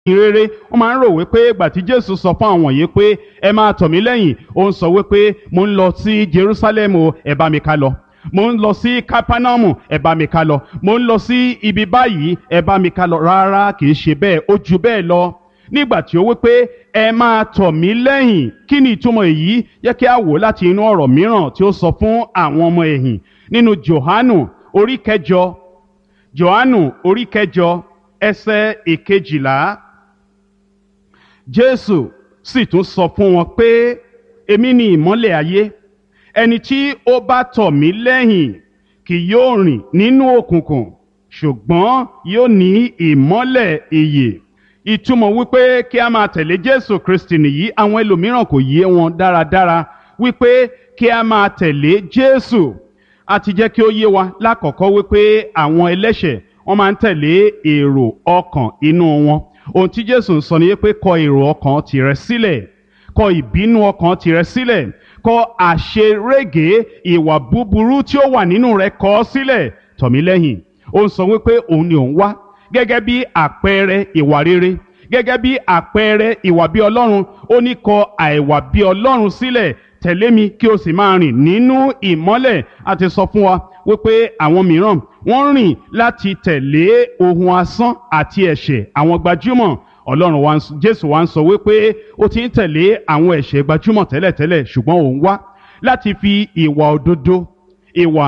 rere wọ́n máa ń rò wípé ìgbà tí Jésù sọ fún àwọn wọ̀nyí pé ẹ máa tọ̀ mí lẹ́yìn, ó ń sọ wípé mo ń lọ sí Jerúsálẹ́mù, ẹ bá mi ká lọ. Mo ń lọ sí Kápánámù, ẹ bá mi ká lọ. Mo ń lọ sí ibi báyìí, ẹ bá mi ká lọ. Rárá, kì í ṣe bẹ́ẹ̀, ó ju bẹ́ẹ̀ lọ. Nígbà tí ó wípé ẹ máa tọ̀ mí lẹ́yìn, kí ni ìtumọ̀ èyí? Yẹ kí a wò láti inú ọ̀rọ̀ mìíràn tí ó sọ fún àwọn ọmọ ẹ̀yìn nínú Jòhánù orí kẹjọ ẹsẹ̀ ìkejìlá. Jésù sì tún sọ fún wọn pé èmi ni ìmọ́lẹ̀ ayé, ẹni tí ó bá tọ̀ mí lẹ́yìn kì yóò rìn nínú òkùnkùn, ṣùgbọ́n yóò ní ìmọ́lẹ̀ ìyè. Ìtumọ̀ wípé kí a máa tẹ̀lé Jésù Kristi nìyí. Àwọn ẹlòmíràn kò yé wọn dáradára wípé kí a máa tẹ̀lé Jésù. A ti jẹ́ kí ó yé wa lákọ̀ọ́kọ́ wípé àwọn ẹlẹ́ṣẹ̀ wọ́n máa ń tẹ̀lé èrò ọkàn inú wọn. Ohun tí Jésù ń sọ ni pé kọ èrò ọkàn tìrẹ sílẹ̀, kọ ìbínú ọkàn tìrẹ sílẹ̀, kọ àṣerége ìwà búburú tí ó wà nínú rẹ, kọ ọ́ sílẹ̀, tọ̀ mí lẹ́yìn. Ó ń sọ wípé òun ni òun wá gẹ́gẹ́ bí àpẹẹrẹ ìwà rere, gẹ́gẹ́ bí àpẹẹrẹ ìwà bí Ọlọ́run. Ó ní kọ àìwà bí Ọlọ́run sílẹ̀, tẹ̀lé mi kí o sì máa rìn nínú ìmọ́lẹ̀. A ti sọ fún wa wípé àwọn mìíràn wọ́n rìn láti tẹ̀lé ohun asán àti ẹ̀ṣẹ̀ àwọn gbajúmọ̀. Jésù wa ń sọ wípé ó ti ń tẹ̀lé àwọn ẹ̀ṣẹ̀ gbajúmọ̀ tẹ́lẹ̀tẹ́lẹ̀, ṣùgbọ́n òun wá láti fi ìwà òdodo, ìwà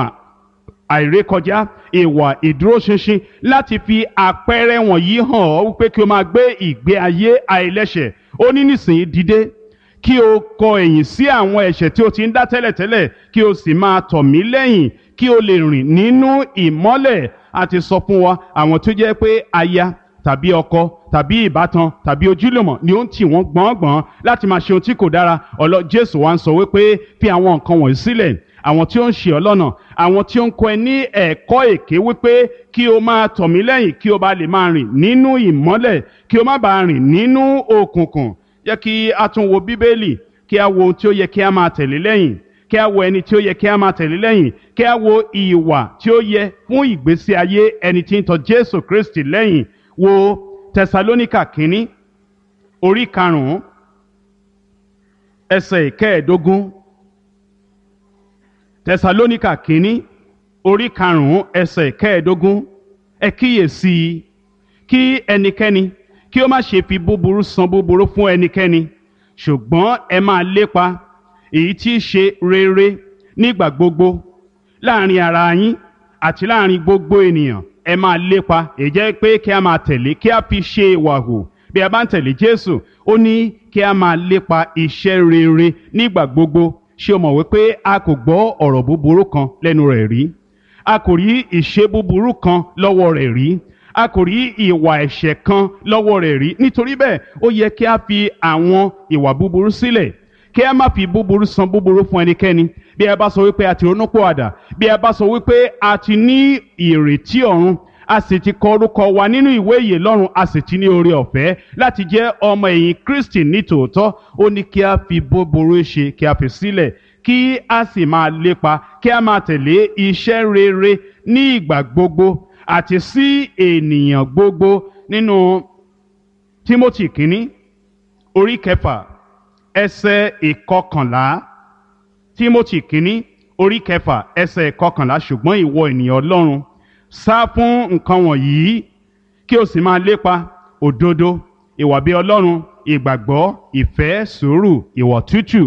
àìrékọjá, ìwà ìdúróṣinṣin, láti fi àpẹẹrẹ wọ̀nyí hàn ọ́ wípé kí o máa gbé ìgbé ayé àìlẹ́ṣẹ̀. Ó ní nísìnyí dìde kí o kọ ẹ̀yìn sí àwọn ẹ̀ṣẹ̀ tí o ti ń dá tẹ́lẹ̀tẹ́lẹ̀, kí o sì máa tọ̀ mí lẹ́yìn kí o lè rìn nínú ìmọ́lẹ̀. A ti sọ fún wa àwọn tó jẹ́ pé aya tàbí ọkọ tàbí ìbátan tàbí ojúlùmọ̀ ni ó ń tì wọ́n gbọ̀ngbọ̀n láti máa ṣe ohun tí kò dára. Jésù wa ń sọ wípé fi àwọn nǹkan wọ̀nyí sílẹ̀. Àwọn tí ó ń ṣì ọ́ lọ́nà, àwọn tí ó ń kọ́ ẹ ní ẹ̀kọ́ èké wípé kí o máa tọ̀ mí lẹ́yìn kí o bá lè máa rìn nínú ìmọ́lẹ̀, kí o má bàa rìn nínú òkùnkùn. Jẹ́ kí a tún wo Bíbélì, kí a wo ohun tí ó yẹ kí a máa tẹ̀lé lẹ́yìn, kí a wo ẹni tí ó yẹ kí a máa tẹ̀lé lẹ́yìn, kí a wo ìwà tí ó yẹ fún ìgbésí ayé ẹni tí ń tọ̀ Jésù Kristi lẹ́yìn. Wo Tẹsalóníkà kínní orí 5 ẹsẹ̀ 15. Tẹsalóníkà kínní orí 5 ẹsẹ̀ 15. Ẹ kíyèsí kí ẹnikẹ́ni kí ó má ṣe fi búburú san búburú fún ẹnikẹ́ni, ṣùgbọ́n ẹ máa lépa èyí tí í ṣe rere nígbà gbogbo láàrin ara yín àti láàrin gbogbo ènìyàn. Ẹ máa lépa, èyí jẹ́ pé kí a máa tẹ̀lé, kí a fi ṣe ìwà hù. Bí a bá ń tẹ̀lé Jésù, ó ní kí a máa lépa iṣẹ́ rere nígbà gbogbo. Ṣé o mọ̀ wípé a kò gbọ́ ọ̀rọ̀ búburú kan lẹ́nu rẹ̀ rí? A kò rí ìṣe búburú kan lọ́wọ́ rẹ̀ rí? A kò rí ìwà ẹ̀ṣẹ̀ kan lọ́wọ́ rẹ̀ rí? Nítorí bẹ́ẹ̀, ó yẹ kí a fi àwọn ìwà búburú sílẹ̀, kí a má fi búburú san búburú fún ẹnikẹ́ni. Bí a bá sọ wípé a ti ronúpìwàdà, bí a bá sọ wípé a ti ní ìrètí ọ̀run, a sì ti kọ orúkọ wa nínú ìwé ìyè lọ́run, a sì ti ní oore ọ̀fẹ́ láti jẹ́ ọmọ ẹ̀yìn Kristi ní tòótọ́, ó ní kí a fi búburú ṣe, kí a fi sílẹ̀, kí a sì máa lépa, kí a máa tẹ̀lé iṣẹ́ rere ní ìgbà gbogbo àti sí ènìyàn gbogbo. Nínú Tímótì kínní orí 6 ẹsẹ̀ 11. Tímótì kínní orí 6 ẹsẹ̀ 11. Ṣùgbọ́n ìwọ ènìyàn Ọlọ́run, sá fún nǹkan wọ̀nyí kí o sì máa lépa òdodo, ìwà bí Ọlọ́run, ìgbàgbọ́, ìfẹ́, sùúrù, ìwà tútù.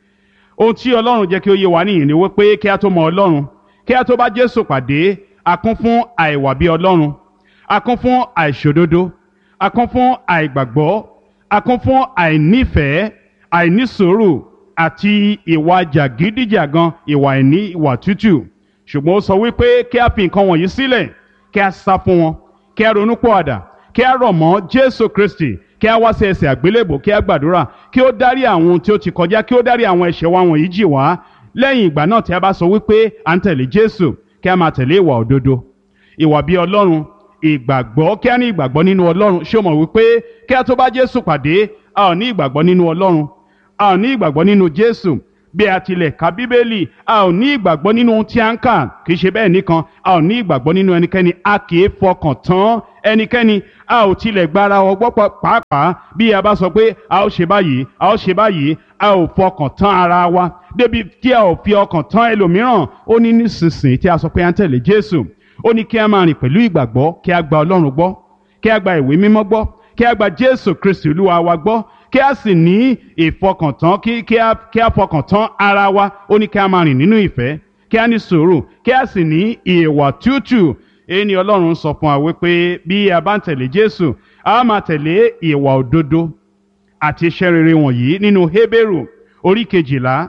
Ohun tí Ọlọ́run jẹ́ kí ó yé wa nìyí ni wípé kí a tó mọ Ọlọ́run, kí a tó bá Jésù pàdé, a kún fún àìwà bí Ọlọ́run, a kún fún àìṣòdodo, a kún fún àìgbàgbọ́, a kún fún àìnífẹ̀ẹ́, àìnísùúrù àti ìwà jàgídíjàgan, ìwà tútù. Ṣùgbọ́n ó sọ wípé kí a fi nǹkan wọ̀nyí sílẹ̀, kí a sá fún wọn, kí a ronúpìwàdà, kí a rọ̀ mọ́ Jésù Kristi, kí a wá sí ẹsẹ̀ àgbélébùú, kí a gbàdúrà, kí ó dárí àwọn ohun tí ó ti kọjá, kí ó dárí àwọn ẹ̀ṣẹ̀ wa wọ̀nyí jì wá. Lẹ́yìn ìgbà náà tí a bá sọ wípé à ń tẹ̀lé Jésù, kí a máa tẹ̀lé ìwà òdodo, ìwà bí Ọlọ́run, ìgbàgbọ́, kí a ní ìgbàgbọ́ nínú Ọlọ́run. Ṣé o mọ̀ wípé kí a tó bá Jésù pàdé, a ò ní ìgbàgbọ́ nínú Ọlọ́run, a ò ní ìgbàgbọ́ nínú Jésù. bí a tilẹ̀ ka bíbélì a ò ní ìgbàgbọ́ nínú ohun tí a ń kà. Kì í ṣe bẹ́ẹ̀ nìkan, a ò ní ìgbàgbọ́ nínú ẹnikẹ́ni, a kì í fọkàn tán ẹnikẹ́ni, a ò tilẹ̀ gbára ọgbọ́ pàápàá bí a bá sọ pé a ó ṣe báyìí, a ó ṣe báyìí, a ò fọkàn tán ara wa débi tí a ò fi ọkàn tán ẹlòmíràn. Ó ní nísinsìnyí tí a sọ pé a ń tẹ̀lé Jésù, ó ní kí a máa rìn pẹ̀lú ìgbàgbọ́, kí a gba Ọlọ́run gbọ́, kí a gba ìwé mímọ́ gbọ́, kí a gba Jésù Kristi Olúwa wa gbọ́, kí a sì ní ìfọkàntán, kí a fọkàn tán ara wa. Ó ní kí a máa rìn nínú ìfẹ́, kí a ní sùúrù, kí a sì ní ìwà tútù. Èyí ni Ọlọ́run sọ fún wa wípé bí a bá ń tẹ̀lé Jésù, a máa tẹ̀lé ìwà òdodo àti iṣẹ́ rere wọ̀nyí nínú Hébérù orí 12.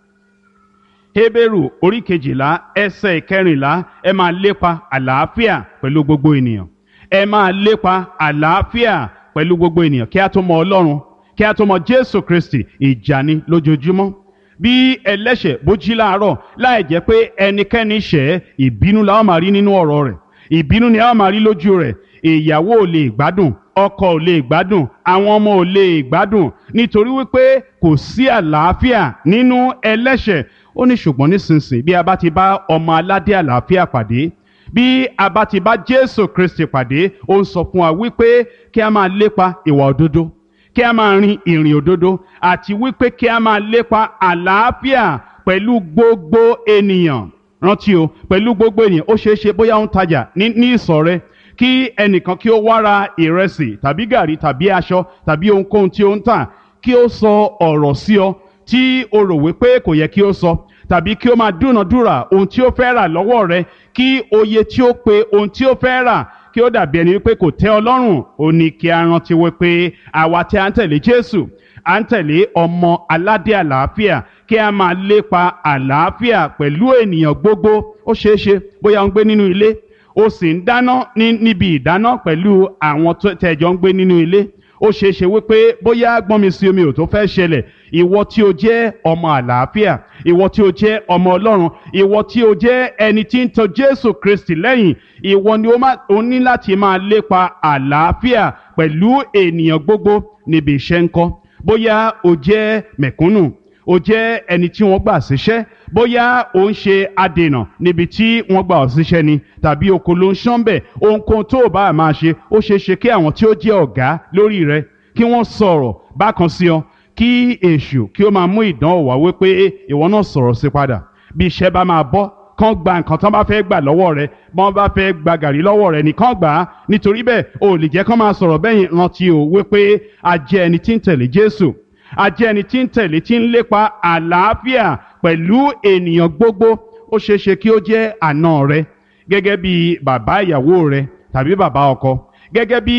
Hébérù orí 12 ẹsẹ̀ 14. Ẹ máa lépa àlàáfíà pẹ̀lú gbogbo ènìyàn. Ẹ máa lépa àlàáfíà pẹ̀lú gbogbo ènìyàn. Kí a tó mọ Ọlọ́run, kí a tó mọ Jésù Kristi, ìjà ni lójoojúmọ́. Bí ẹlẹ́ṣẹ̀ bó jí láàárọ̀ láì jẹ́ pé ẹnikẹ́ni ṣẹ̀, ìbínú la ó máa rí nínú ọ̀rọ̀ rẹ̀, ìbínú ni a ó máa rí lójú rẹ̀. Ìyàwó ò lè gbádùn, ọkọ ò lè gbádùn, àwọn ọmọ ò lè gbádùn, nítorí wípé kò sí àlàáfíà nínú ẹlẹ́ṣẹ̀. Ó ní ṣùgbọ́n nísinsìnyí bí a bá ti bá ọmọ aládé àlàáfíà pàdé, bí a bá ti bá Jésù Kristi pàdé, ó ń sọ fún wa wípé kí a máa lépa ìwà òdodo, kí a máa rin ìrìn òdodo, àti wípé kí a máa lépa àlàáfíà pẹ̀lú gbogbo ènìyàn. Rántí o, pẹ̀lú gbogbo ènìyàn. Ó ṣeé ṣe bóyá ó ń tajà ní ìsọ̀ rẹ, kí ẹnìkan kí ó wá ra ìrẹsì tàbí gàrí tàbí aṣọ tàbí ohunkóhun tí ó ń tà, kí ó sọ ọ̀rọ̀ sí ọ tí o rò wípé kò yẹ kí ó sọ, tàbí kí ó máa dúnàdúrà ohun tí ó fẹ́ rà lọ́wọ́ rẹ, kí oye tí ó pe ohun tí ó fẹ́ rà kí ó dàbí ẹni wípé kò tẹ́ ọ lọ́rùn. Ó ní kí a rántí wípé àwa tí a ń tẹ̀lé Jésù, à ń tẹ̀lé ọmọ aládé àlàáfíà, kí a máa lépa àlàáfíà pẹ̀lú ènìyàn gbogbo. Ó ṣeé ṣe bóyá ó ń gbé nínú ilé, ó sì ń dáná níbi ìdáná pẹ̀lú àwọn tẹ́jọ ń gbé nínú ilé. Ó ṣeé ṣe wípé bóyá gbọ́nmi sí omi ò tó fẹ́ ṣẹlẹ̀. Ìwọ tí o jẹ́ ọmọ àlàáfíà, ìwọ tí o jẹ́ ọmọ Ọlọ́run, ìwọ tí o jẹ́ ẹni tí ń tọ̀ Jésù Kristi lẹ́yìn, ìwọ ni o ní láti máa lépa àlàáfíà pẹ̀lú ènìyàn gbogbo. Níbi iṣẹ́ ńkọ́, bóyá o jẹ́ mẹ̀kúnnù, o jẹ́ ẹni tí wọ́n gbà síṣẹ́, bóyá o ń ṣe adènà níbi tí wọ́n gbà ọ́ síṣẹ́ ni, tàbí oko ló ń ṣán bẹ̀, ohunkóhun tó o bá máa ṣe, ó ṣeé ṣe kí àwọn tí ó jẹ́ ọ̀gá lórí rẹ kí wọ́n sọ̀rọ̀ bákan sí ọ, kí èṣù kí ó máa mú ìdánwò wá wípé ìwọ náà sọ̀rọ̀ sí padà. Bí iṣẹ́ bá máa bọ́, kán gba nǹkan tán bá fẹ́ gbà lọ́wọ́ rẹ, bọ́n bá fẹ́ gba gàrí lọ́wọ́ rẹ nìkan gbà á. Nítorí bẹ́ẹ̀ o ò lè jẹ́ kán máa sọ̀rọ̀ bẹ́yìn. Rántí o wípé a jẹ́ ẹni tí ń tẹ̀lé Jésù, a jẹ́ ẹni tí ń tẹ̀lé, tí ń lépa àlàáfíà pẹ̀lú ènìyàn gbogbo. Ó ṣeé ṣe kí ó jẹ́ àna rẹ, gẹ́gẹ́ bí bàbá ìyàwó rẹ tàbí bàbá ọkọ, gẹ́gẹ́ bí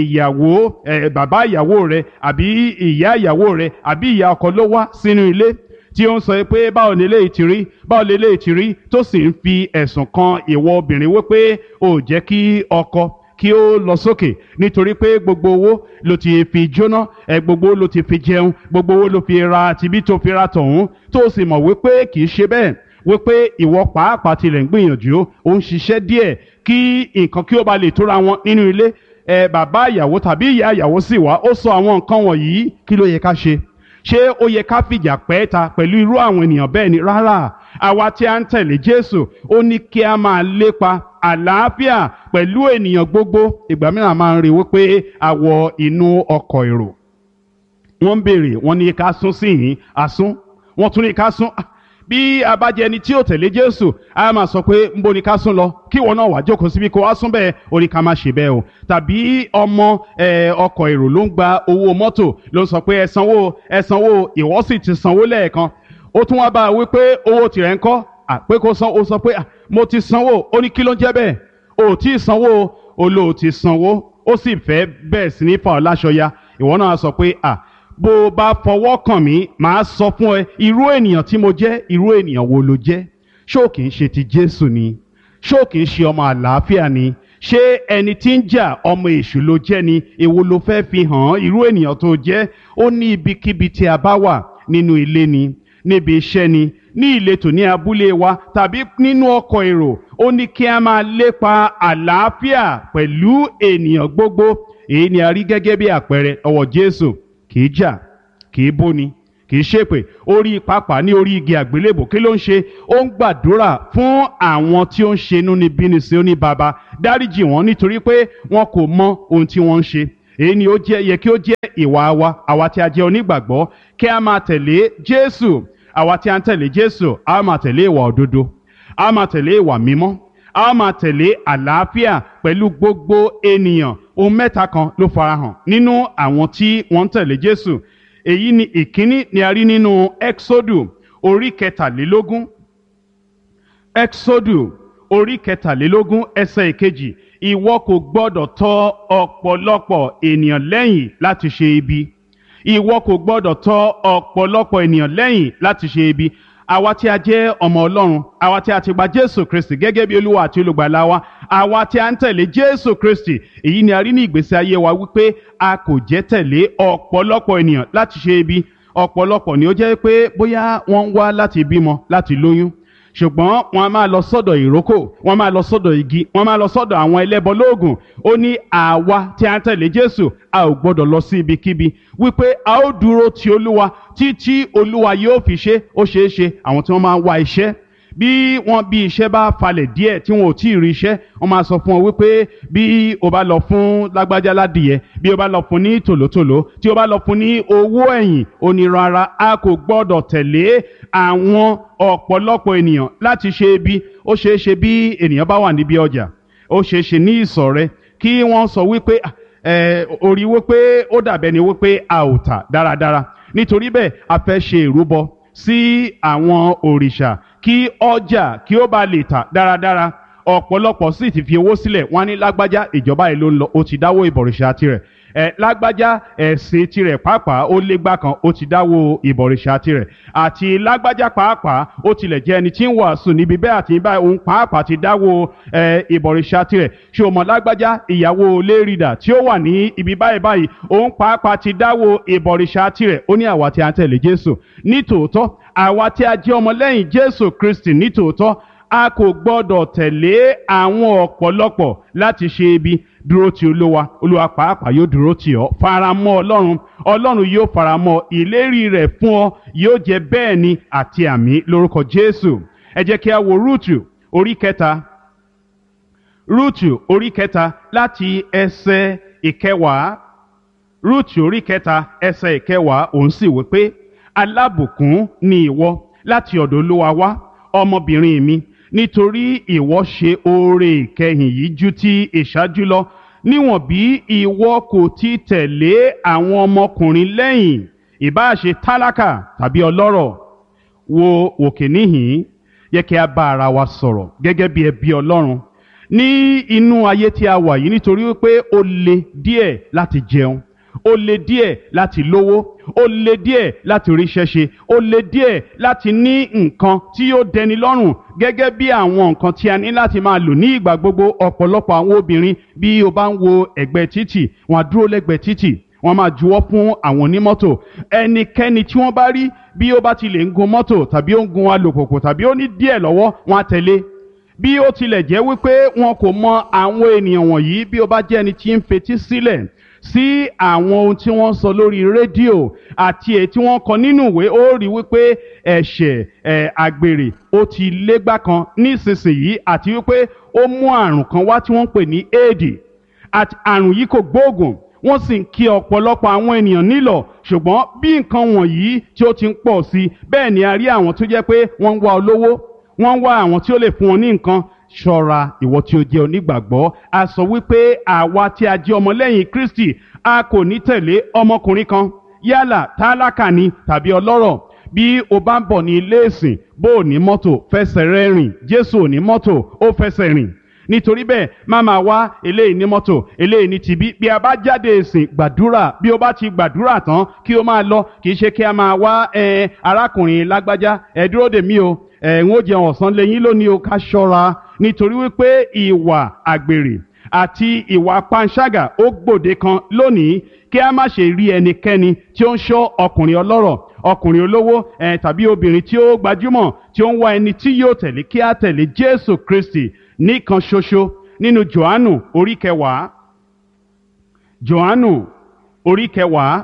bàbá ìyàwó rẹ àbí ìyá ìyàwó rẹ àbí ìyá ọkọ ló wá sínú ilé tí ó ń sọ pé báwo leléyìí ti rí, báwo leléyìí ti rí, tó sì ń fi ẹ̀sùn kan ìwọ obìnrin wípé ó jẹ́ kí ọkọ kí ó lọ sókè nítorí pé gbogbo owó ló ti fi jóná, gbogbo owó ló ti fi jẹun, gbogbo owó ló fi ra tibí tó fi ra tọ̀hún, tó sì mọ̀ wípé kì í ṣe bẹ́ẹ̀, wípé ìwọ pàápàá tilẹ̀ ń gbìyànjú, ó ń ṣiṣẹ́ díẹ̀ kí nǹkan kí ó ba lè tóra wọn nínú ilé. Bàbá ìyàwó tàbí ìyá ìyàwó sì wá, ó sọ àwọn nǹkan wọ̀nyí. Kí ló yẹ ká ṣe? Ṣé ó yẹ ká fìjà pẹ́ẹ́ta pẹ̀lú irú àwọn ènìyàn bẹ́ẹ̀ ni? Rárá. Àwa tí a ń tẹ̀lé Jésù, ó ní kí a máa lépa àlàáfíà pẹ̀lú ènìyàn gbogbo. Ìgbà mìíràn máa ń rí wípé a wọ inú ọkọ̀ èrò, wọ́n ń béèrè, wọ́n ní ká sún sí yìí, a sún, wọ́n tún ní ká sún. Bí a bá jẹ́ ẹni tí ó tẹ̀lé Jésù, a máa sọ pé ńbo ni ká sún lọ, kí ìwọ náà wá jókòó síbi kó wá sún bẹ́ẹ̀. Ó ní ká má ṣe bẹ́ẹ̀ o. Tàbí ọmọ ọkọ̀ èrò ló ń gba owó mọ́tò, ló ń sọ pé ẹ sanwó, ìwọ sì ti sanwó lẹ́ẹ̀kan. Ó tún wá bá a wí pé owó tirẹ̀ ń kọ́, pé kó san. Ó sọ pé mo ti sanwó. Ó ní kí ló ń jẹ́ bẹ́ẹ̀? O tí ì sanwó. O lò ó ti sanwó. Ó sì fẹ́ bẹ́ẹ̀ sí ní fà ọ́ láṣọ ya. Ìwọ náà sọ pé bó o bá fọwọ́ kàn mí, màá sọ fún ẹ irú ènìyàn tí mo jẹ́. Irú ènìyàn wo ló jẹ́? Ṣó kì í ṣe ti Jésù ni? Ṣó kì í ṣe ọmọ àlàáfíà ni? Ṣé ẹni tí ń jà ọmọ èṣù ló jẹ́ ni? Èwo ló fẹ́ fi hàn irú ènìyàn tó jẹ́? Ó ní ibikíbi tí a bá wà, nínú ilé ni, níbi iṣẹ́ ni, ní ìletò ní abúlé wa tàbí nínú ọkọ̀ èrò, ó ní kí a máa lépa àlàáfíà pẹ̀lú ènìyàn gbogbo. Èyí ni a rí gẹ́gẹ́ bí àpẹẹrẹ ọwọ́ Jésù. Kì í jà, kì í bóni, kì í ṣépè, orí pápá ní orí igi àgbélébò kí ló ń ṣe? Ó ń gbàdúrà fún àwọn tí ó ń ṣe inúnibíni sí, ó ní baba dáríjì wọ́n nítorí pé wọn kò mọ ohun tí wọ́n ń ṣe. Èyí ni ó yẹ kí ó jẹ́ ìwà wa, àwa tí a jẹ́ onígbàgbọ́, kí a máa tẹ̀lé Jésù. Àwa tí a ń tẹ̀lé Jésù, a máa tẹ̀lé ìwà òdodo, a máa tẹ̀lé ìwà mímọ́, a máa tẹ̀lé àlàáfíà pẹ̀lú gbogbo ènìyàn. Ohun mẹ́ta kan ló farahàn nínú àwọn tí wọ́n ń tẹ̀lé Jésù. Èyí ni ìkíní ni a rí nínú Exodus orí kẹtàlélógún. Exodus orí kẹtàlélógún ẹsẹ̀ ìkejì. Ìwọ kò gbọdọ̀ tọ̀ ọ̀pọ̀lọpọ̀ ènìyàn lẹ́yìn láti ṣe ibi. Ìwọ kò gbọdọ̀ tọ̀ ọ̀pọ̀lọpọ̀ ènìyàn lẹ́yìn láti ṣe ibi. Àwa tí a jẹ́ ọmọ Ọlọ́run, àwa tí a ti gba Jésù Kristi gẹ́gẹ́ bí Olúwa àti olùgbàlà wa, àwa tí a ń tẹ̀lé Jésù Kristi, èyí ni a rí ní ìgbésí ayé wa wípé a kò jẹ́ tẹ̀lé ọ̀pọ̀lọpọ̀ ènìyàn láti ṣe ibi. Ọ̀pọ̀lọpọ̀ ni ó jẹ́ pé bóyá wọ́n ń wá láti bímọ, láti lóyún, ṣùgbọ́n wọ́n a máa lọ sọ́dọ̀ ìrókò, wọ́n máa lọ sọ́dọ̀ igi, wọ́n máa lọ sọ́dọ̀ àwọn ẹlẹ́bọ lóògùn. Ó ní àwa tí a ń tẹ̀lé Jésù, a ò gbọdọ̀ lọ sí ibikíbi, wípé a ó dúró ti Olúwa títí Olúwa yóò fi ṣe. Ó ṣeé ṣe àwọn tí wọ́n máa ń wá iṣẹ́, bí iṣẹ́ bá falẹ̀ díẹ̀ tí wọn ò tí ì rí iṣẹ́, wọ́n máa sọ fún ọ wípé bí o bá lọ fún lágbájá ládìyẹ, bí o bá lọ fún ní tòlótòló, tí o bá lọ fún ní owó ẹ̀yìn, ó ní rárá, a kò gbọdọ̀ tẹ̀lé àwọn ọ̀pọ̀lọpọ̀ ènìyàn láti ṣe ibi. Ó ṣeé ṣe bí ènìyàn bá wà níbi ọjà, ó ṣeé ṣe ní ìsọ̀ rẹ kí wọ́n sọ wípé orí wípé ó dàbẹ́ ni wípé a ò tà dáradára. Nítorí bẹ́ẹ̀ a fẹ́ ṣe ìrúbọ sí àwọn òrìṣà kí ọjà kí ó bá lè tà dáradára. Ọ̀pọ̀lọpọ̀ sì ti fi owó sílẹ̀, wọ́n ní lágbájá ìjọba yìí ló ń lọ, ó ti dáwó ìbọ̀rìṣà tirẹ̀. Lágbájá ẹ̀sìn tirẹ̀ pàápàá ó légbá kan, ó ti dáwó ìbọ̀rìṣà tirẹ̀. Àti lágbájá pàápàá ó tilẹ̀ jẹ́ ẹni tí ń wàásù níbi bẹ́ẹ̀ àti báyìí, òun pàápàá ti dáwó ìbọ̀rìṣà tirẹ̀. Ṣé o mọ̀ lágbájá ìyàwó lérìdà tí ó wà ní ibi báyìí báyìí, òun pàápàá ti dáwó ìbọ̀rìṣà tirẹ̀. Ó ní àwa tí a ń tẹ̀lé Jésù nítòótọ́, àwa tí a jẹ́ ọmọlẹ́yìn Jésù Kristi nítòótọ́, a kò gbọdọ̀ tẹ̀lé àwọn ọ̀pọ̀lọpọ̀ láti ṣe ibi. Dúró ti Olúwa, Olúwa pàápàá yóò dúró tì ọ́. Faramọ́ Ọlọ́run, Ọlọ́run yóò faramọ́. Ìlérí rẹ̀ fún ọ yóò jẹ́ bẹ́ẹ̀ ni àti àmín lórúkọ Jésù. Ẹ jẹ́ kí a wo Rúùtù orí kẹta. Rúùtù orí kẹta láti ẹsẹ̀ ìkẹwàá. Rúùtù orí kẹta ẹsẹ̀ ìkẹwàá, òun sì wí pé alábùkún ni ìwọ láti ọ̀dọ̀ Olúwa wá, ọmọbìnrin mi, nítorí ìwọ ṣe oore ìkẹyìn yìí ju ti ìṣáájú lọ, níwọ̀n bí ìwọ kò ti tẹ̀lé àwọn ọmọkùnrin lẹ́yìn, ìbáà ṣe tálákà tàbí ọlọ́rọ̀. Wo òkè níhìn-ín, yẹ kí a bá ara wa sọ̀rọ̀ gẹ́gẹ́ bí ẹbí Ọlọ́run ní inú ayé tí a wà yìí, nítorí wípé ó le díẹ̀ láti jẹun, ó le díẹ̀ láti lówó, ó le díẹ̀ láti ríṣẹ́ ṣe, ó le díẹ̀ láti ní nǹkan tí yóò dẹni lọ́rùn gẹ́gẹ́ bí àwọn nǹkan tí a ní láti máa lò ní ìgbà gbogbo. Ọ̀pọ̀lọpọ̀ àwọn obìnrin, bí o bá ń wo ẹ̀gbẹ́ títì, wọ́n á dúró lẹ́gbẹ̀ẹ́ títì, wọ́n máa juwọ́ fún àwọn onímọ́tò. Ẹnikẹ́ni tí wọ́n bá rí, bí ó bá ti lè ń gun mọ́tò tàbí ó ń gun alùpùpù tàbí ó ní díẹ̀ lọ́wọ́, wọ́n á tẹ̀lé. Bí ó tilẹ̀ jẹ́ wípé wọn kò mọ àwọn ènìyàn wọ̀nyí, bí ó bá jẹ́ ẹni tí ń fetí sílẹ̀ sí àwọn ohun tí wọ́n sọ lórí rédíò àti èyí tí wọ́n kọ nínú ìwé, ó rí wípé ẹ̀ṣẹ̀ àgbèrè ó ti légbá kan nísinsìnyí, àti wípé ó mú àrùn kan wá tí wọ́n ń pè ní éèdì. Àrùn yìí kò gbóògùn, wọ́n sì ń kí ọ̀pọ̀lọpọ̀ àwọn ènìyàn nílọ̀. Ṣùgbọ́n bí nǹkan wọ̀nyí tí ó ti ń pọ̀ sí, bẹ́ẹ̀ ni a rí àwọn tó jẹ́ pé wọ́n ń wá olówó, wọ́n ń wá àwọn tí ó lè fún wọn ní nǹkan. Ṣọ́ra ìwọ tí ó jẹ́ onígbàgbọ́. A sọ wípé àwa tí a jẹ́ ọmọlẹ́yìn Kristi, a kò ní tẹ̀lé ọmọkùnrin kan, yálà tálákà ni tàbí ọlọ́rọ̀. Bí o bá ń bọ̀ ní ilé ìsìn, bó o ní mọ́tò, fẹsẹ̀ rẹ rìn. Jésù ò ní mọ́tò, ó fẹsẹ̀ rìn. Nítorí bẹ́ẹ̀, má máa wá eléyìí ní mọ́tò, eléyìí ní tibí. Bí a bá jáde ìsìn, gbàdúrà. Bí o bá ti gbàdúrà tán, kí o máa lọ. Kì í ṣe kí a máa wá arákùnrin lágbájá, ẹ dúró dè mí o, ń ó jẹun ọ̀sán lẹ́yìn lónìí o. Ká ṣọ́ra, nítorí wípé ìwà àgbèrè àti ìwà panṣágà ó gbòde kan lónìí. Kí a má ṣe rí ẹnikẹ́ni tí ó ń ṣọ́ ọkùnrin ọlọ́rọ̀, ọkùnrin olówó, tàbí obìnrin tí ó gbajúmọ̀ tí ó ń wá ẹni tí yóò tẹ̀lé. Kí a tẹ̀lé Jésù Kristi nìkan ṣoṣo. Nínú Jòhánù orí kẹwàá, Jòhánù orí kẹwàá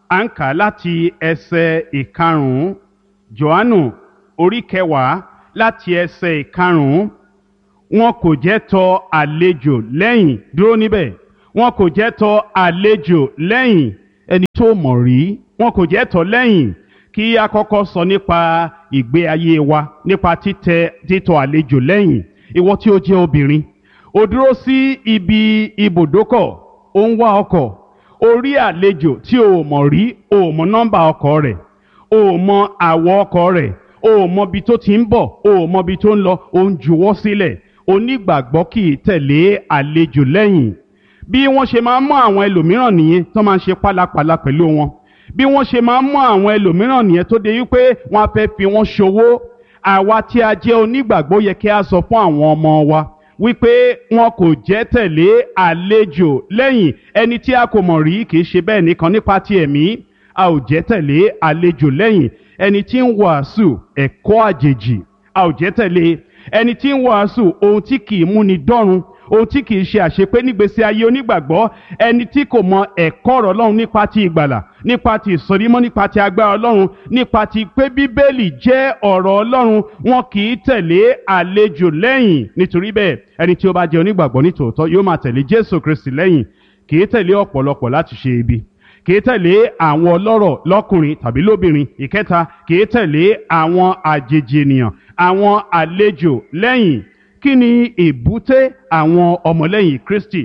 à ń kà á láti ẹsẹ̀ ìkarùn-ún. Jòhánù orí kẹwàá láti ẹsẹ̀ ìkarùn-ún. Wọn kò jẹ́ tọ àlejò lẹ́yìn, dúró níbẹ̀, wọn kò jẹ́ tọ àlejò lẹ́yìn ẹni tó mọ̀ rí, wọn kò jẹ́ tọ lẹ́yìn. Kí a kọ́kọ́ sọ nípa ìgbé ayé wa, nípa títọ àlejò lẹ́yìn. Ìwọ tí ó jẹ́ obìnrin, ó dúró sí ibi ibùdókọ̀, ó ń wá ọkọ̀, ó rí àlejò tí o mọ̀ rí, o mọ nọ́mbà ọkọ̀ rẹ̀, o mọ àwọ̀ ọkọ̀ rẹ̀, o mọ ibi tó ti ń bọ̀, o mọ ibi tó ń lọ, o ń juwọ́ sílẹ̀. Onígbàgbọ́ kì í tẹ̀lé àlejò lẹ́yìn. Bí wọ́n ṣe máa ń mú àwọn ẹlòmíràn nìyẹn tó máa ń ṣe pálapàla pẹ̀lú wọn. Bí wọ́n ṣe máa ń mú àwọn ẹlòmíràn nìyẹn tó dé wípé wọ́n á fẹ́ fi wọ́n ṣòwò. Àwa tí a jẹ́ onígbàgbọ́ yẹ kí a sọ fún àwọn ọmọ wa wípé wọn kò jẹ́ tẹ̀lé àlejò lẹ́yìn. Ẹni tí a kò mọ̀ rí kì í ṣe bẹ́ẹ̀ nìkan nípa ti ẹ̀mí. A ò jẹ́ tẹ̀lé àlejò lẹ́yìn. Ẹni tí ń wàásù ẹ̀kọ́ àjèjì, a ò jẹ́ tẹ̀lé. Ẹni tí ń wàásù ohun tí kì í múni dọ́run, ohun tí kì í ṣe àṣepé nígbésí ayé onígbàgbọ́, ẹni tí kò mọ ẹ̀kọ́ ọ̀rọ̀ Ọlọ́run nípa ti ìgbàlà, nípa ti ìsọdímọ́, nípa ti agbára Ọlọ́run, nípa ti pé Bíbélì jẹ́ ọ̀rọ̀ Ọlọ́run, wọn kì í tẹ̀lé àlejò lẹ́yìn. Nítorí bẹ́ẹ̀, ẹni tí ó bá jẹ́ onígbàgbọ́ nítòótọ́ yóò máa tẹ̀lé Jésù Kristi lẹ́yìn, kì í tẹ̀lé ọ̀pọ̀lọpọ̀ láti ṣe ibi, kì í tẹ̀lé àwọn ọlọ́rọ̀ lọ́kùnrin tàbí lóbìnrin. Ìkẹta, kì í tẹ̀lé àwọn àjèjì ènìyàn, àwọn àlejò lẹ́yìn. Kí ni èbúté àwọn ọmọlẹ́yìn Kristi?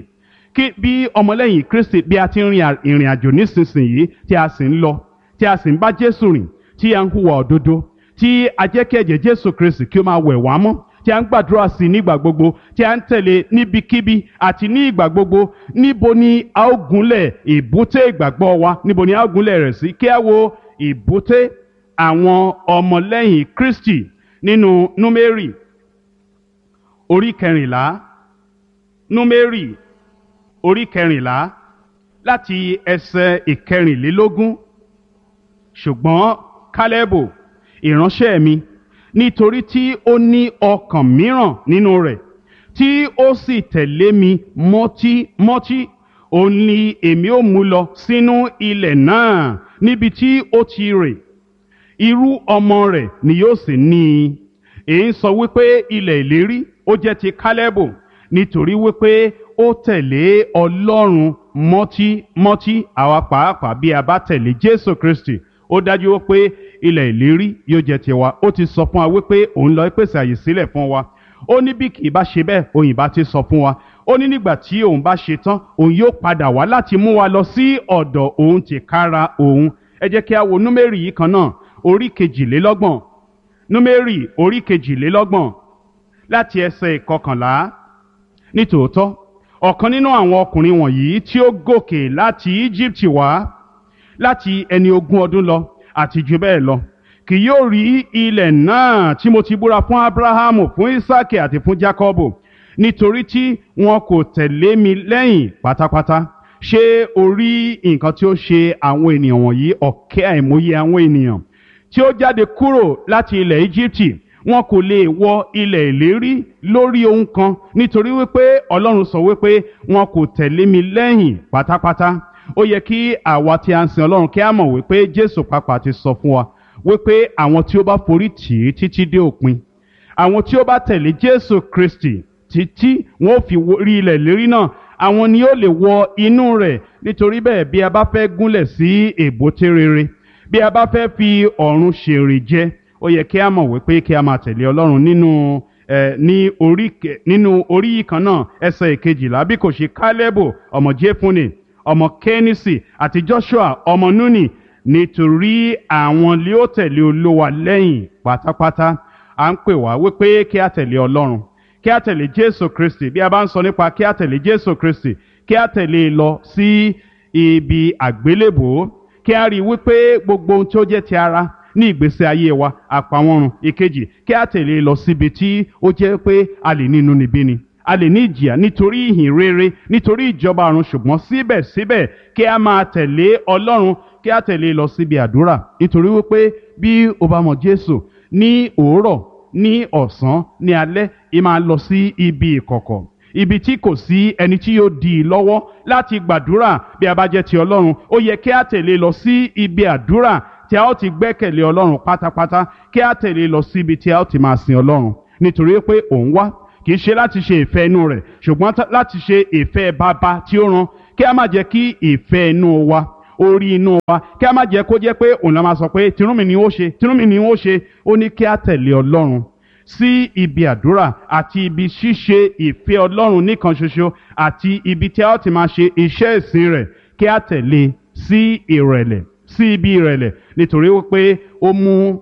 Bí ọmọlẹ́yìn Kristi bí a ti ń rin ìrìn àjò nísinsìnyí, tí a sì ń lọ, tí a sì ń bá Jésù rìn, tí a ń hùwà òdodo, tí a jẹ́ kí ẹ̀jẹ̀ Jésù Kristi kí ó máa wẹ̀ wá mọ́, tí a ń gbàdúrà sí nígbà gbogbo, tí a ń tẹ̀lé níbikíbi àti ní ìgbà gbogbo. Níbo ni a ó gúnlẹ̀ èbúté ìgbàgbọ́ wa? Níbo ni a ó gúnlẹ̀ rẹ̀ sí? Kí a wo èbúté àwọn ọmọlẹ́yìn Kristi nínú Númérì orí kẹrìnlá. Númérì orí kẹrìnlá láti ẹsẹ̀ ìkẹrìnlélógún. Ṣùgbọ́n Kálẹ́bù ìránṣẹ́ mi, nítorí tí ó ní ọkàn mìíràn nínú rẹ̀, tí ó sì tẹ̀lé mi mọ́tímọ́tí, òun ni èmi ó mú lọ sínú ilẹ̀ náà níbi tí ó ti rè. Irú ọmọ rẹ̀ ni yóò sì ní i. Èyí ń sọ wípé ilẹ̀ ìlérí ó jẹ́ ti Kálẹ́bù, nítorí wípé ó tẹ̀lé Ọlọ́run mọ́tímọ́tí. Àwa pàápàá bí a bá tẹ̀lé Jésù Kristi, ó dájú wípé ilẹ̀ ìlérí yóò jẹ́ tiwa. Ó ti sọ fún wa wípé òun lọ pèsè àyè sílẹ̀ fún wa. Ó ní bí kì í bá ṣe bẹ́ẹ̀, òun ìbá ti sọ fún wa. Ó ní nígbà tí òun bá ṣe tán, òun yóò padà wá láti mú wa lọ sí ọ̀dọ̀ òun tìkára òun. Ẹ jẹ́ kí a wo Númérì yìí kan náà, orí kejìlélọ́gbọ̀n. Númérì orí kejìlélọ́gbọ̀n láti ẹsẹ̀ ìkọkànlá. Nítòótọ́, ọ̀kan nínú àwọn ọkùnrin wọ̀nyí tí ó gòkè láti Íjíbítì wá, láti ẹni 20 ọdún lọ àti jù bẹ́ẹ̀ lọ, kì yóò rí ilẹ̀ náà tí mo ti búra fún Ábúráhámù, fún Ísákì àti fún Jákọ́bù, nítorí tí wọn kò tẹ̀lé mi lẹ́yìn pátápátá. Ṣé o rí nǹkan tí ó ṣe àwọn ènìyàn wọ̀nyí? Ọ̀kẹ́ àìmọye àwọn ènìyàn tí ó jáde kúrò láti ilẹ̀ Íjíbítì, wọn kò lè wọ ilẹ̀ ìlérí lórí ohun kan, nítorí wípé Ọlọ́run sọ wípé wọn kò tẹ̀lé mi lẹ́yìn pátápátá. Ó yẹ kí àwa tí a ń sin Ọlọ́run kí a mọ̀ wípé Jésù pàápàá ti sọ fún wa wípé àwọn tí ó bá forí tì í títí dé òpin, àwọn tí ó bá tẹ̀lé Jésù Kristi títí wọn ò fi rí ilẹ̀ ìlérí náà, àwọn ni ó lè wọ inú rẹ̀. Nítorí bẹ́ẹ̀, bí a bá fẹ́ gúnlẹ̀ sí èbúté rere, bí a bá fẹ́ fi ọ̀run ṣèrè jẹ, ó yẹ kí a mọ̀ wípé kí a máa tẹ̀lé Ọlọ́run nínú orí yìí kan náà, ẹsẹ̀ ìkejìlá. Bí kò ṣe Kálẹ́bù ọmọ Jéfúnè, ọmọ Kénísì, àti Joshua ọmọ Núnì, nítorí àwọn lé ó tẹ̀lé Olúwa lẹ́yìn pátápátá. À ń pè wá wípé kí a tẹ̀lé Ọlọ́run, kí a tẹ̀lé Jésù Kristi. Bí a bá ń sọ nípa kí a tẹ̀lé Jésù Kristi, kí a tẹ̀lé lọ sí ibi àgbélébùú, kí a rí wípé gbogbo ohun tí ó jẹ́ ti ara ní ìgbésí ayé wa àpamọ́run. Ìkejì, kí a tẹ̀lé lọ síbi tí ó jẹ́ pé a lè ní inúnibíni, a lè ní ìjìyà nítorí ìhìn rere, nítorí ìjọba ọ̀run. Ṣùgbọ́n síbẹ̀síbẹ̀ kí a máa tẹ̀lé Ọlọ́run, kí a tẹ̀lé lọ síbi àdúrà, nítorí wípé bí o bá mọ Jésù, ní òwúrọ̀, ní ọ̀sán, ní alẹ́, ì máa lọ sí ibi ìkọ̀kọ̀, ibi tí kò sí ẹni tí yóò dì í lọ́wọ́ láti gbàdúrà. Bí a bá jẹ́ ti Ọlọ́run, ó yẹ kí a tẹ̀lé lọ sí ibi àdúrà tí a ó ti gbẹ́kẹ̀lé Ọlọ́run pátápátá, kí a tẹ̀lé lọ sí ibi tí a ó ti máa sin Ọlọ́run, nítorí pé òun wá kì í ṣe láti ṣe ìfẹ́ inú rẹ̀, ṣùgbọ́n láti ṣe ìfẹ́ Baba tí ó rán. Kí a má jẹ́ kí ìfẹ́ inú wa, orí inú wa, kí a má jẹ́ kó jẹ́ pé òun la máa sọ pé tinú mi ni ó ṣe, tinú mi ni ó ṣe. Ó ní kí a tẹ̀lé Ọlọ́run sí ibi àdúrà àti ibi ṣíṣe ìfẹ́ Ọlọ́run nìkan ṣoṣo, àti ibi tí a ó ti máa ṣe iṣẹ́ ìsìn rẹ̀. Kí a tẹ̀lé sí ìrẹ̀lẹ̀, sí ibi ìrẹ̀lẹ̀, nítorí wípé ó mú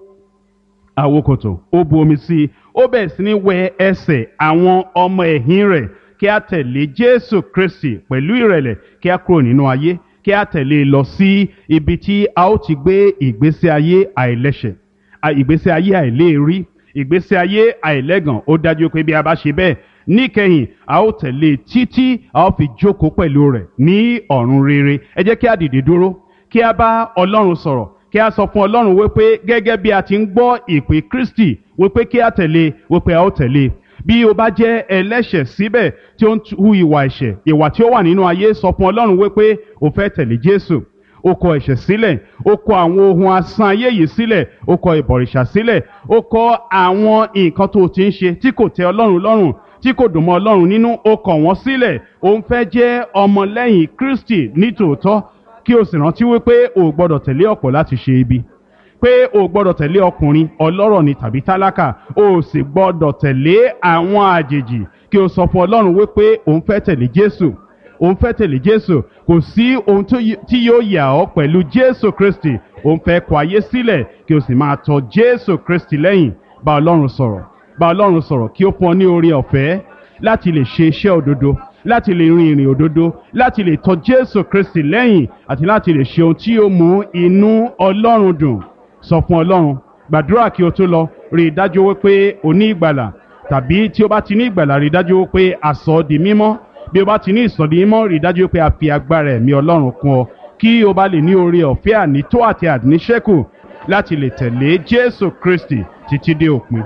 àwokòtò, ó bu omi sí i, ó bẹ̀rẹ̀ sí ní wẹ ẹsẹ̀ àwọn ọmọ ẹ̀yìn rẹ̀. Kí a tẹ̀lé Jésù Kristi pẹ̀lú ìrẹ̀lẹ̀, kí a kúrò nínú ayé, kí a tẹ̀lé lọ sí ibi tí a ó ti gbé ìgbésí ayé àìlẹ́ṣẹ̀, ìgbésí ayé àìléèrí, ìgbésí ayé àìlẹ́gàn. Ó dájú pé bí a bá ṣe bẹ́ẹ̀, níkẹyìn a ó tẹ̀lé títí a ó fi jókòó pẹ̀lú rẹ̀ ní ọ̀run rere. Ẹ jẹ́ kí a dìde dúró, kí a bá Ọlọ́run sọ̀rọ̀, kí a sọ fún Ọlọ́run wípé gẹ́gẹ́ bí a ti ń gbọ́ ìpè Kristi wípé kí a tẹ̀lé, wípé a ó tẹ̀lé. Bí o bá jẹ́ ẹlẹ́ṣẹ̀ síbẹ̀ tí ó ń hu ìwà ẹ̀ṣẹ̀, ìwà tí ó wà nínú ayé, sọ fún Ọlọ́run wípé o fẹ́ tẹ̀lé Jésù. O kọ ẹ̀ṣẹ̀ sílẹ̀, o kọ àwọn ohun asán ayé yìí sílẹ̀, o kọ ìbọ̀rìṣà sílẹ̀, o kọ àwọn nǹkan tó ti ń ṣe tí kò tẹ́ Ọlọ́run lọ́rùn, tí kò dùn mọ́ Ọlọ́run nínú, o kọ̀ wọ́n sílẹ̀. O ń fẹ́ jẹ́ ọmọlẹ́yìn Kristi nítòótọ́, kí o sì rántí wípé o gbọ́dọ̀ tẹ̀lé ọ̀pọ̀ láti ṣe ibi, pé o gbọ́dọ̀ tẹ̀lé ọkùnrin ọlọ́rọ̀ ni tàbí tálákà, o sì gbọ́dọ̀ tẹ̀lé àwọn àjèjì. Kí o sọ fún Ọlọ́run wípé o ń fẹ́ tẹ̀lé Jésù, o ń fẹ́ tẹ̀lé Jésù. Kò sí ohun tí yóò yà ọ́ pẹ̀lú Jésù Kristi. O ń fẹ́ kọ ayé sílẹ̀ kí o sì máa tọ̀ Jésù Kristi lẹ́yìn. Bá Ọlọ́run sọ̀rọ̀, bá Ọlọ́run sọ̀rọ̀ kí ó fún ọ ní oore ọ̀fẹ́ láti lè ṣe iṣẹ́ òdodo, láti lè rin ìrìn òdodo, láti lè tọ̀ Jésù Kristi lẹ́yìn, àti láti lè ṣe ohun tí yóò mú inú Ọlọ́run dùn. Sọ fún Ọlọ́run, gbàdúrà kí o tó lọ, rí i dájú wípé o ní ìgbàlà, tàbí tí o bá ti ní ìgbàlà, rí i dájú wípé a sọ ọ́ di mímọ́. Bí o bá ti ní ìsọdi mímọ́, rí i dájú wípé a fi agbára ẹ̀mí Ọlọ́run kún ọ, kí o bá lè ní oore ọ̀fẹ́ ànító àti àníṣẹ́kù láti lè tẹ̀lé Jésù Kristi títí dé òpin.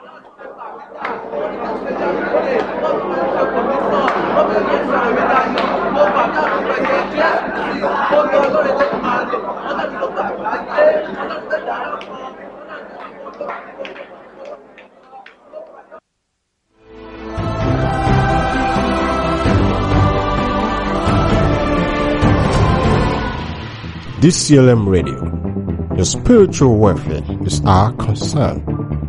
DCLM Radio. Your spiritual welfare is our concern.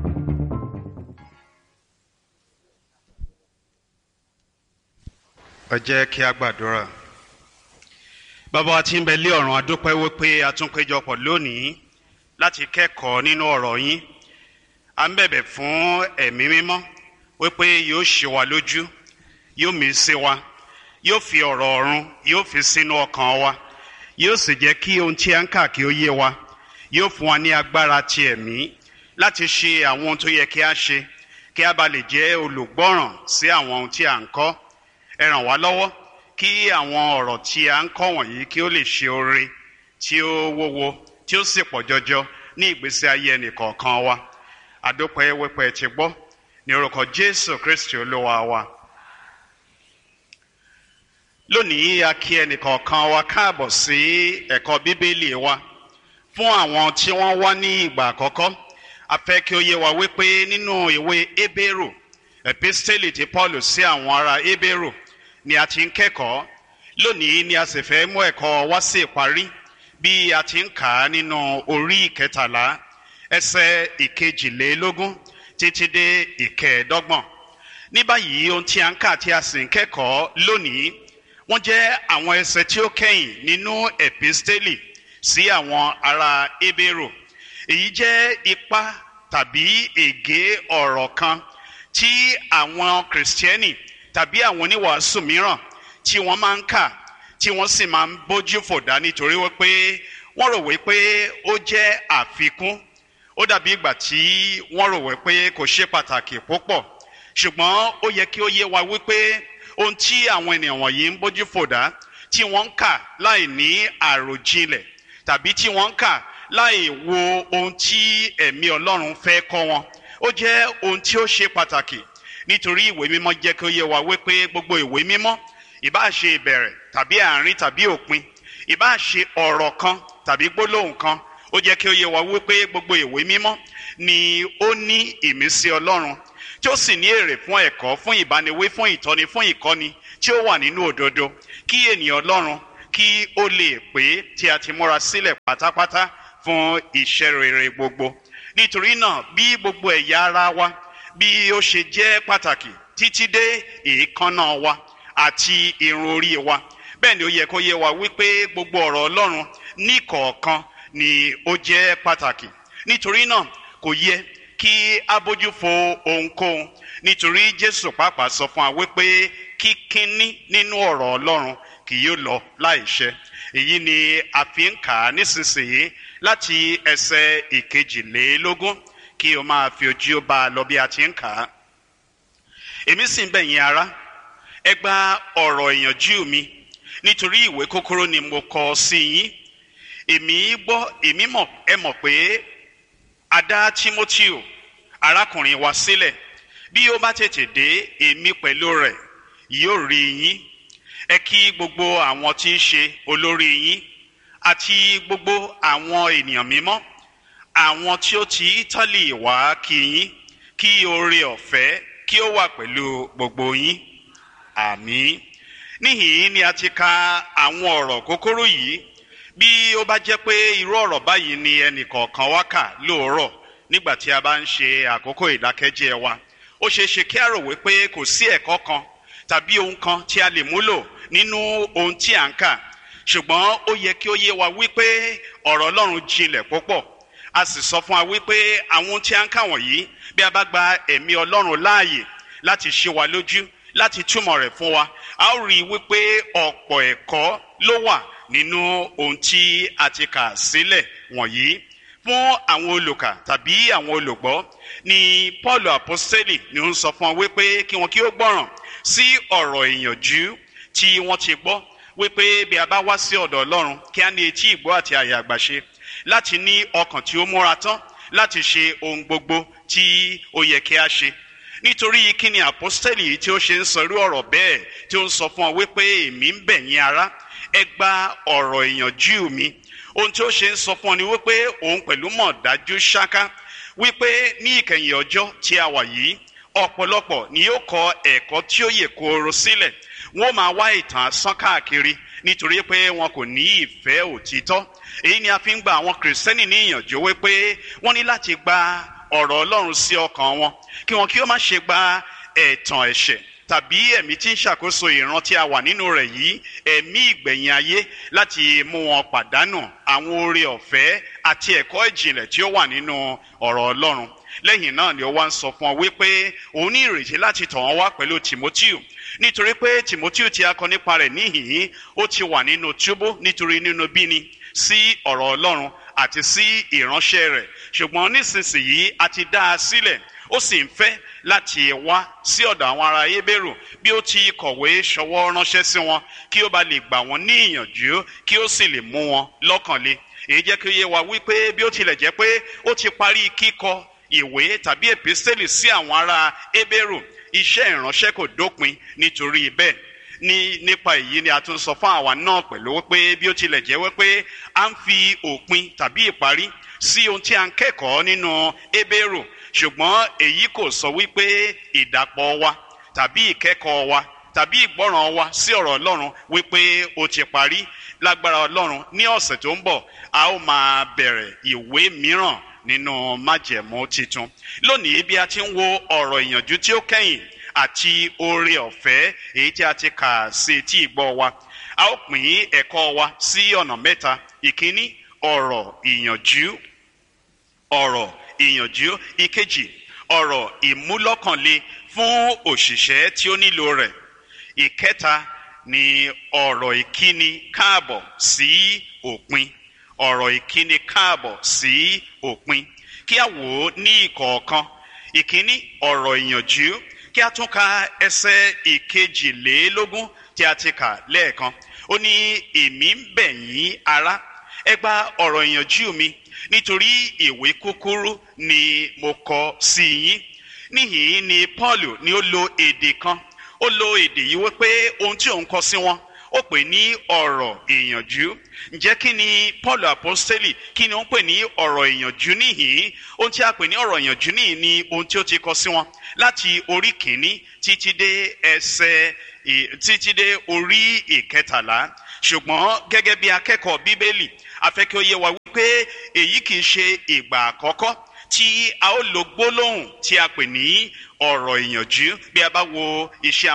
Ẹ jẹ́ kí a gbàdúrà. Bàbá wa tí ń bẹ lé ọ̀run, a dúpẹ́ wípé a tún péjọpọ̀ lónìí láti kẹ́kọ̀ọ́ nínú ọ̀rọ̀ yín. À ń bẹ̀bẹ̀ fún ẹ̀mí mímọ́ wípé yóò ṣe wa lójú, yóò mí sí wa, yóò fi ọ̀rọ̀ ọ̀run, yóò fi sínú ọkàn wa, yóò sì jẹ́ kí ohun tí a ń kà kí ó yé wa, yóò fún wa ní agbára ti ẹ̀mí láti ṣe àwọn ohun tó yẹ kí a ṣe, kí a bá lè jẹ́ olùgbọ́ràn sí àwọn ohun tí a ń kọ́. Ẹ ràn wá lọ́wọ́ kí àwọn ọ̀rọ̀ tí a ń kọ́ wọ̀nyí kí ó lè ṣe oore tí ó wúwo, tí ó sì pọ̀ jọjọ ní ìgbésí ayé ẹnìkọ̀ọ̀kan wa. A dúpẹ́ wípé ti gbọ́ ní orúkọ Jésù Kristi Olúwa wa. Lónìí a kí ẹnìkọ̀ọ̀kan wa káàbọ̀ sí ẹ̀kọ́ Bíbélì wa. Fún àwọn tí wọ́n wá ní ìgbà àkọ́kọ́, a fẹ́ kí ó yé wa wípé nínú ìwé Hébérù, episteli ti Paul sí àwọn ará Hébérù ni a ti ń kẹ́kọ̀ọ́. Lónìí ni a sì fẹ́ mú ẹ̀kọ́ wá sí ìparí bí a ti ń kà á nínú orí 13 ẹsẹ̀ 22 títí dé 25. Ní báyìí ohun tí a ń kà tí a sì ń kẹ́kọ̀ọ́ lónìí wọ́n jẹ́ àwọn ẹsẹ̀ tí ó kẹ́yìn nínú episteli sí àwọn ará Hébérù. Èyí jẹ́ ipa tàbí ègé ọ̀rọ̀ kan tí àwọn kìrìsìtẹ́nì tàbí àwọn oníwàásù mìíràn tí wọ́n máa ń kà, tí wọ́n sì máa ń bójú fòdá nítorí wípé wọ́n rò wípé ó jẹ́ àfikún. Ó dàbí ìgbà tí wọ́n rò wípé kò ṣe pàtàkì púpọ̀, ṣùgbọ́n ó yẹ kí ó yé wa wípé ohun tí àwọn ènìyàn wọ̀nyí ń bójú fòdá, tí wọ́n ń kà láì ní àròjinlẹ̀, tàbí tí wọ́n ń kà láì wo ohun tí ẹ̀mí Ọlọ́run fẹ́ kọ́ wọn, ó jẹ́ ohun tí ó ṣe pàtàkì nítorí ìwé mímọ́ jẹ́ kí ó yé wa wípé gbogbo ìwé mímọ́ ìbá ṣe ìbẹ̀rẹ̀ tàbí àárín tàbí òpin, ìbá ṣe ọ̀rọ̀ kan tàbí gbólóhùn kan, ó jẹ́ kí ó yé wa wípé gbogbo ìwé mímọ́ ni ó ní ìmísí Ọlọ́run tí ó sì ní èrè fún ẹ̀kọ́, fún ìbániwí, fún ìtọ́ni, fún ìkọ́ni tí ó wà nínú òdodo, kí ènìyàn Ọlọ́run kí ó lè pé tí a ti múra sílẹ̀ pátápátá fún iṣẹ́ rere gbogbo. Nítorí náà bí gbogbo ẹ̀yà ara wa bí ó ṣe jẹ́ pàtàkì títí dé èékánná wa àti irun orí wa, bẹ́ẹ̀ ni ó yẹ kó yé wa wípé gbogbo ọ̀rọ̀ Ọlọ́run ní kọ̀ọ̀kan ni ó jẹ́ pàtàkì. Nítorí náà kò yẹ kí a bójú fo ohunkóhun, nítorí Jésù pàápàá sọ fún wa wípé kíkíní nínú ọ̀rọ̀ Ọlọ́run kì yóò lọ láìṣẹ. Èyí ni a fi ń kà á nísinsìnyí láti ẹsẹ̀ 22 kí o máa fi ojú bá a lọ bí a ti ń kà á. Èmi sì ń bẹ̀ yín ará, ẹ gba ọ̀rọ̀ ìyànjú mi, nítorí ìwé kúkúrú ni mo kọ sí yín. Ẹ mọ̀ pé a dá Tímótíù arákùnrin wa sílẹ̀, bí ó bá tètè dé èmi pẹ̀lú rẹ̀ yóò rí yín. Ẹ kí gbogbo àwọn tí í ṣe olórí yín àti gbogbo àwọn ènìyàn mímọ́, àwọn tí ó ti Ítálì wá kí yín. Kí oore ọ̀fẹ́ kí ó wà pẹ̀lú gbogbo yín. Àmín. Níhìn ni a ti ka àwọn ọ̀rọ̀ kúkúrú yìí. Bí ó bá jẹ́ pé irú ọ̀rọ̀ báyìí ni ẹnìkọ̀ọ̀kan wá kà lóòrọ̀ nígbà tí a bá ń ṣe àkókò ìdákẹ́jẹ́ wa, ó ṣeé ṣe kí a rò wípé kò sí ẹ̀kọ́ kan tàbí ohun kan tí a lè múlò nínú ohun tí à ń kà. Ṣùgbọ́n ó yẹ kí ó yé wa wípé ọ̀rọ̀ Ọlọ́run jinlẹ̀ púpọ̀. A sì sọ fún wa wípé àwọn ohun tí à ń kà wọ̀nyí, bí a bá gba ẹ̀mí Ọlọ́run láàyè láti ṣe wa lójú, láti túmọ̀ rẹ̀ fún wa, a ó rí i wípé ọ̀pọ̀ ẹ̀kọ́ ló wà nínú ohun tí a ti kà sílẹ̀ wọ̀nyí. Fún àwọn olùkà tàbí àwọn olùgbọ́ ni Pọ́ọ̀lù àpọ́sítélì ni ó ń sọ fún wọn wípé kí wọn kí ó gbọ́ràn sí ọ̀rọ̀ ìyànjú tí wọ́n ti gbọ́, wípé bí a bá wá sí ọ̀dọ̀ Ọlọ́run kí a ní etí ìgbọ́ àti àyà àgbàṣe, láti ní ọkàn tí ó múra tán láti ṣe ohun gbogbo tí ó yẹ kí a ṣe. Nítorí kí ni àpọ́sítélì yìí tí ó ṣe ń sọ irú ọ̀rọ̀ bẹ́ẹ̀ tí ó ń sọ fún ọ wípé èmi ń bẹ̀ yín ará, ẹ gba ọ̀rọ̀ ìyànjú mi. Ohun tí ó ṣe ń sọ fún ọ ni wípé òun pẹ̀lú mọ̀ dájú ṣáká wípé ní ìkẹyìn ọjọ́ tí a wà yìí, ọ̀pọ̀lọpọ̀ ni yóò kọ ẹ̀kọ́ tí ó yè kooro sílẹ̀. Wọ́n máa wá ìtàn asán káàkiri nítorí pé wọn kò ní ìfẹ́ òtítọ́. Èyí ni a fi ń gba àwọn kìrìsìtẹ́nì ní ìyànjú wípé wọ́n ní láti gba ọ̀rọ̀ Ọlọ́run sí ọkàn wọn, kí wọn kí ó má ṣe gba ẹ̀tàn ẹ̀ṣẹ̀ tàbí ẹ̀mí tí ń ṣàkóso ìran tí a wà nínú rẹ̀ yìí, ẹ̀mí ìgbẹ̀yìn ayé, láti mú wọn pàdánù àwọn oore ọ̀fẹ́ àti ẹ̀kọ́ ìjìnlẹ̀ tí ó wà nínú ọ̀rọ̀ Ọlọ́run. Lẹ́yìn náà ni ó wá ń sọ fún ọ wípé òun ní ìrètí láti tọ̀ wọ́n wá pẹ̀lú Tímótíù, nítorí pé Tímótíù tí a kọ nípa rẹ̀ níhìn-ín ó ti wà nínú túbú nítorí inúnibíni sí ọ̀rọ̀ Ọlọ́run àti sí ìránṣẹ́ rẹ̀. Ṣùgbọ́n nísinsìnyí a ti dá a sílẹ̀, ó sì ń fẹ́ láti wá sí ọ̀dọ̀ àwọn ará Hébérù bí ó ti kọ̀wé ṣọwọ́ ránṣẹ́ sí wọn, kí ó bá lè gbà wọ́n ní ìyànjú, kí ó sì lè mú wọn lọ́kàn le. Èyí jẹ́ kí ó yé wa wípé bí ó tilẹ̀ jẹ́ pé ó ti parí kíkọ ìwé tàbí èpísítélì sí àwọn ará Hébérù, iṣẹ́ ìránṣẹ́ kò dópin. Nítorí bẹ́ẹ̀ nípa èyí ni a tún sọ fún àwa náà pẹ̀lú wípé bí ó tilẹ̀ jẹ́ wípé a ń fi òpin tàbí ìparí sí ohun tí a ń kẹ́kọ̀ọ́ nínú Hébérù, ṣùgbọ́n èyí kò sọ wípé ìdàpọ̀ wa tàbí ìkẹ́kọ̀ọ́ wa tàbí ìgbọ́ràn wa sí ọ̀rọ̀ Ọlọ́run wípé ó ti parí. Lágbára Ọlọ́run ní ọ̀sẹ̀ tó ń bọ̀ a ó máa bẹ̀rẹ̀ ìwé mìíràn nínú májẹ̀mú titun. Lónìí bí a ti ń wo ọ̀rọ̀ ìyànjú tí ó kẹ́yìn àti oore ọ̀fẹ́ èyí tí a ti kà sí etí ìgbọ́ wa, a ó pín ẹ̀kọ́ wa sí ọ̀nà mẹ́ta. Ìkíní, ọ̀rọ̀ ìyànjú. Ìkejì, ọ̀rọ̀ ìmúlọ́kànle fún òṣìṣẹ́ tí ó nílò rẹ̀. Ìkẹta ni ọ̀rọ̀ ìkíni káàbọ̀ sí òpin. Kí a wò ó ní ìkọ̀ọ̀kan. Ìkíní, ọ̀rọ̀ ìyànjú. Kí a tún ka ẹsẹ̀ 22 tí a ti kà lẹ́ẹ̀kan. Ó ní èmi ń bẹ̀ yín ará, ẹ gba ọ̀rọ̀ ìyànjú mi, nítorí ìwé kúkúrú ni mo kọ sí yín. níhìn ni Paul ni ó lo èdè kan, ó lo èdè yìí wípé ohun tí òun kọ sí wọn ó pè ní ọ̀rọ̀ ìyànjú. Ǹjẹ́ kí ni Paul apostoli kí ni ó ń pè ní ọ̀rọ̀ ìyànjú níhìn? Ohun tí a pè ní ọ̀rọ̀ ìyànjú níhìn ni ohun tí ó ti kọ sí wọn láti orí kìíní títí dé orí ìkẹtàlá. Ṣùgbọ́n gẹ́gẹ́ bí akẹ́kọ̀ọ́ bíbélì a fẹ́ kí ó yé wa wípé èyí kìí ṣe ìgbà àkọ́kọ́ tí a ó lo gbólóhùn tí a pè ní ọ̀rọ̀ ìyànjú. Bí a bá wo iṣẹ́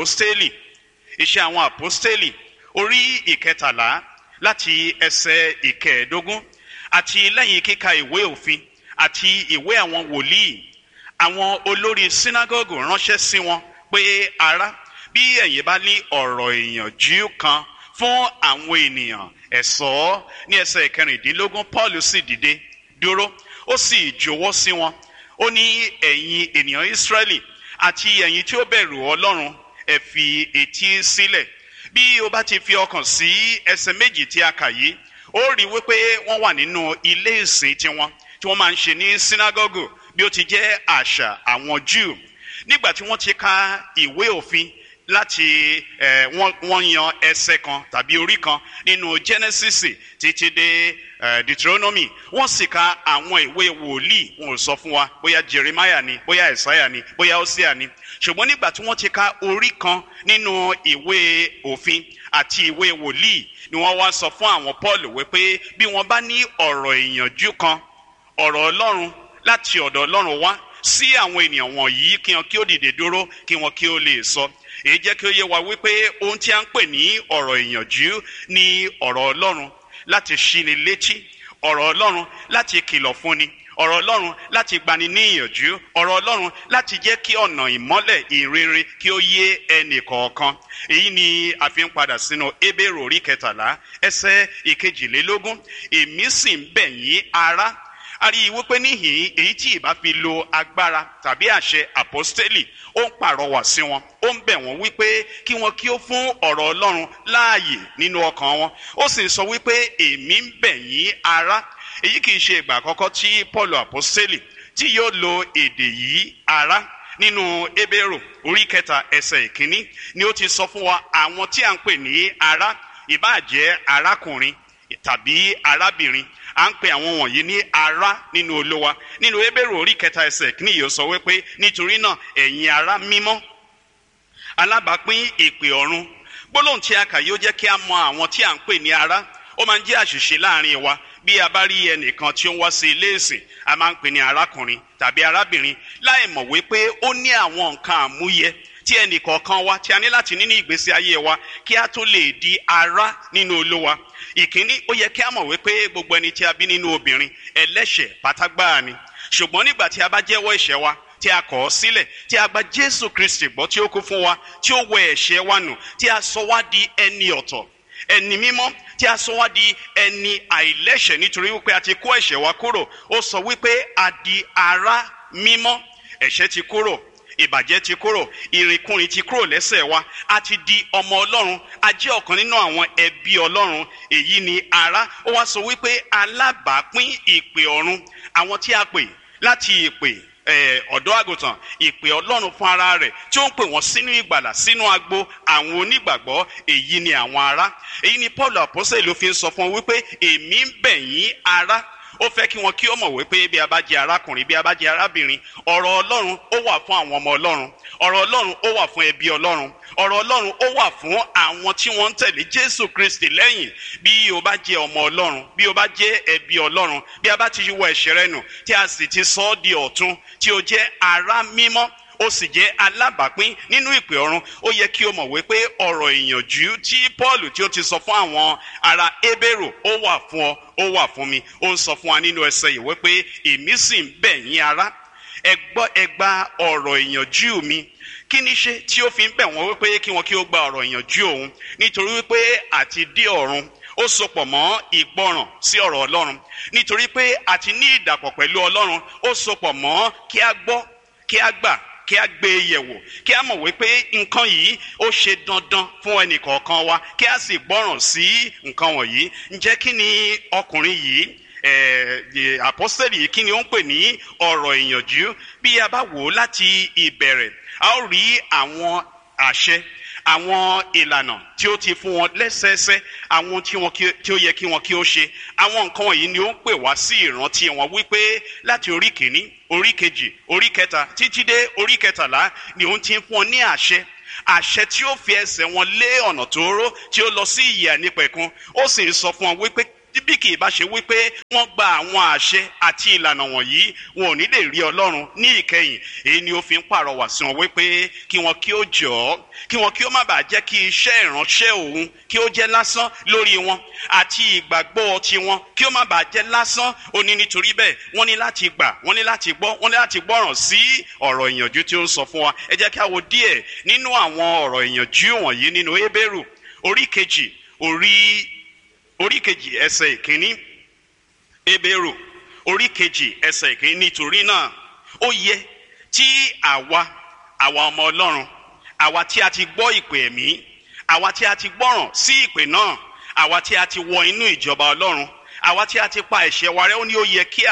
àwọn àpọ́stélì orí ìkẹtàlá láti ẹsẹ̀ ìkẹẹ̀dógún, àti lẹ́yìn kíka ìwé òfin àti ìwé àwọn wòlíì, àwọn olórí sínágọ́gù ránṣẹ́ sí wọn pé ará, bí ẹ̀yin bá ní ọ̀rọ̀ ìyànjú kan fún àwọn ènìyàn ẹ sọ ọ́. Ní ẹsẹ̀ ìkẹrìndínlógún, Paul sì dìde dúró, ó sì jọ̀wọ́ sí wọn. Ó ní ẹ̀yin ènìyàn Ísírẹ́lì àti ẹ̀yin tí ó bẹ̀rù Ọlọ́run, ẹ fi etí sílẹ̀. Bí o bá ti fi ọkàn sí ẹsẹ̀ méjì tí a kà yìí, ó rí wípé wọ́n wà nínú ilé ìsìn tiwọn tí wọ́n máa ń ṣe ní sínágọ́gù bí ó ti jẹ́ àṣà àwọn Júù. Nígbà tí wọ́n ti ka ìwé òfin láti wọ́n yan ẹsẹ̀ kan tàbí orí kan nínú Genesis títí dé Deuteronomy, wọ́n sì ka àwọn ìwé wòlíì. Wọn ò sọ fún wa bóyá Jeremiah ni, bóyá Isaiah ni, bóyá Hosea ni. Ṣùgbọ́n nígbà tí wọ́n ti ka orí kan nínú ìwé òfin àti ìwé wòlíì ni wọ́n wá sọ fún àwọn Paul wípé bí wọ́n bá ní ọ̀rọ̀ ìyànjú kan, ọ̀rọ̀ Ọlọ́run láti ọ̀dọ̀ Ọlọ́run wá sí àwọn ènìyàn wọ̀nyí, kí wọn kí ó dìde dúró, kí wọn kí ó lè sọ. Èyí jẹ́ kí ó yé wa wípé ohun tí a ń pè ní ọ̀rọ̀ ìyànjú ni ọ̀rọ̀ Ọlọ́run láti ṣíni létí, ọ̀rọ̀ Ọlọ́run láti kìlọ̀ fúnni, ọ̀rọ̀ Ọlọ́run láti gbani ní ìyànjú, ọ̀rọ̀ Ọlọ́run láti jẹ́ kí ọ̀nà ìmọ́lẹ̀ ìrere kí ó yé ẹnì kọ̀ọ̀kan. Èyí ni a fi ń padà sínú Hébérù orí kẹtàlá ẹsẹ̀ ìkejìlélógún. Èmi sì ń bẹ̀ yín ará. A rí i wípé níhìn èyí tí ìbá fi lo agbára tàbí àṣẹ àpọ́stélì, ó ń pàrọwà sí wọn, ó ń bẹ̀ wọ́n wípé kí wọn kí ó fún ọ̀rọ̀ Ọlọ́run láàyè nínú ọkàn wọn. Ó sì ń sọ wípé èmi ń bẹ̀ yín ará. Èyí kìí ṣe ìgbà àkọ́kọ́ tí Paul àpọ́stélì tí yóò lo èdè yìí ará. Nínú Hébérù orí kẹta ẹsẹ̀ ìkíní ni ó ti sọ fún wa àwọn tí a ń pè ní ará, ìbáà jẹ́ arákùnrin tàbí arábìnrin, à ń pè àwọn wọ̀nyí ní ará nínú Olúwa. Nínú Hébérù orí kẹta ẹsẹ̀ ìkíní yìí ó sọ wípé nítorí náà ẹ̀yin ará mímọ́, alábàápín ìpè ọ̀run. Gbólóhùn tí a kà yóò jẹ́ kí a mọ àwọn tí a ń pè ní ará. Ó máa ń jẹ́ àṣìṣe láàrin wa. Bí a bá rí ẹnìkan tí ó ń wá sí ilé ìsìn, a máa ń pè ní arákùnrin tàbí arábìnrin, láì mọ̀ wípé ó ní àwọn nǹkan àmúyẹ tí ẹnì kọ̀ọ̀kan wa tí a ní láti ní ní ìgbésí ayé wa kí a tó lè di ará nínú Olúwa. Ìkíní, ó yẹ kí a mọ̀ wípé gbogbo ẹni tí a bí nínú obìnrin ẹlẹ́ṣẹ̀ pátágbáà ni. Ṣùgbọ́n nígbà tí a bá jẹ́wọ́ ẹ̀ṣẹ̀ wa, tí a kọ̀ ọ́ sílẹ̀, tí a gba Jésù Kristi gbọ́ tí ó kú fún wa, tí ó wẹ ẹ̀ṣẹ̀ wa nù, tí a sọ wá di ẹni ọ̀tọ̀, ẹni mímọ́, tí a sọ wá di ẹni àìlẹ́ṣẹ̀ nítorí wípé a ti kó ẹ̀ṣẹ̀ wa kúrò. Ó sọ wípé a di ará mímọ́. Ẹ̀ṣẹ̀ ti kúrò, ìbàjẹ́ ti kúrò, ìrìnkúrìn ti kúrò lẹ́sẹ̀ wa, a ti di ọmọ Ọlọ́run, a jẹ́ ọ̀kan nínú àwọn ẹbí Ọlọ́run. Èyí ni ará. Ó wá sọ wípé alábàápín ìpè ọ̀run, àwọn tí a pè láti ìpè ọ̀dọ́ àgùntàn, ìpè Ọlọ́run fún ara rẹ̀ tí ó ń pè wọ́n sínú ìgbàlà, sínú agbo àwọn onígbàgbọ́. Èyí ni àwọn ará. Èyí ni Paul àpọ́sítélì ló fi ń sọ fún wọn wípé èmi ń bẹ̀ yín ará. Ó fẹ́ kí wọn kí ó mọ̀ wípé bí a bá jẹ́ arákùnrin, bí a bá jẹ́ arábìnrin, ọ̀rọ̀ Ọlọ́run ó wà fún àwọn ọmọ Ọlọ́run, ọ̀rọ̀ Ọlọ́run ó wà fún ẹbí Ọlọ́run, ọ̀rọ̀ Ọlọ́run ó wà fún àwọn tí wọ́n ń tẹ̀lé Jésù Kristi lẹ́yìn. Bí o bá jẹ́ ọmọ Ọlọ́run, bí o bá jẹ́ ẹbí Ọlọ́run, bí a bá ti wọ ẹ̀ṣẹ̀ rẹ nù, tí a sì ti sọ ọ́ di ọ̀tun, tí o jẹ́ ará mímọ́, ó sì jẹ́ alábàápín nínú ìpè ọ̀run, ó yẹ kí o mọ̀ wípé ọ̀rọ̀ ìyànjú tí Paul tí ó ti sọ fún àwọn ará Hébérù ó wà fún ọ, ó wà fún mi. Ó ń sọ fún wa nínú ẹsẹ̀ yìí wípé èmi sì ń bẹ̀ yín ará, ẹ gba ọ̀rọ̀ ìyànjú mi. Kí ni ṣe tí ó fi ń bẹ̀ wọ́n wípé kí wọn kí ó gba ọ̀rọ̀ ìyànjú òun? Nítorí wípé àti dé ọ̀run ó sopọ̀ mọ́ ìgbọràn sí ọ̀rọ̀ Ọlọ́run. Nítorí pé àti ní ìdàpọ̀ pẹ̀lú Ọlọ́run ó sopọ̀ mọ́ kí a gbọ́, kí a gbà, kí a gbé yẹ̀wò, kí a mọ̀ wípé nǹkan yìí ó ṣe dandan fún ẹnì kọ̀ọ̀kan wa, kí a sì gbọ́ràn sí nǹkan wọ̀nyí. Ǹjẹ́ kí ni ọkùnrin yìí, àpọ́sítélì yìí kí ni ó ń pè ní ọ̀rọ̀ ìyànjú. Bí a bá wò ó láti ìbẹ̀rẹ̀, a ó rí àwọn àṣẹ, àwọn ìlànà tí ó ti fún wọn lẹ́sẹẹsẹ, àwọn tí ó yẹ kí wọn kí ó ṣe. Àwọn nǹkan wọ̀nyí ni ó ń pè wá sí ìrántí wọn wípé láti orí kìíní, orí kejì, orí kẹta títí dé orí kẹtàlá ni òun ti ń fún wọn ní àṣẹ tí ó fi ẹsẹ̀ wọn lé ọ̀nà tóóró tí ó lọ sí ìyè ànípẹ̀kun. Ó sì ń sọ fún wọn wípé bí kì í bá ṣe wípé wọ́n gba àwọn àṣẹ àti ìlànà wọ̀nyí, wọn ò ní lè rí Ọlọ́run ní ìkẹyìn. Èyí ni ó fi ń pàrọwà sí wọn wípé kí wọn kí ó jọ̀ọ́, kí wọn kí ó má bàa jẹ́ kí iṣẹ́ ìránṣẹ́ òun kí ó jẹ́ lásán lórí wọn, àti ìgbàgbọ́ tiwọn kí ó má bàa jẹ́ lásán. Ó ní nítorí bẹ́ẹ̀ wọ́n ní láti gbà, wọ́n ní láti gbọ́, wọ́n ní láti gbọ́ràn sí ọ̀rọ̀ ìyànjú tí ó ń sọ fún wa. Ẹ jẹ́ kí a wo díẹ̀ nínú àwọn ọ̀rọ̀ ìyànjú wọ̀nyí nínú Hébérù orí kejì ẹsẹ̀ ìkíní. Hébérù orí kejì ẹsẹ̀ ìkíní. Nítorí náà ó yẹ tí àwa ọmọ Ọlọ́run, àwa tí a ti gbọ́ ìpè ẹ̀mí, àwa tí a ti gbọ́ràn sí ìpè náà, àwa tí a ti wọ inú ìjọba Ọlọ́run, àwa tí a ti pa ẹ̀ṣẹ̀ wa rẹ́, ó ní ó yẹ kí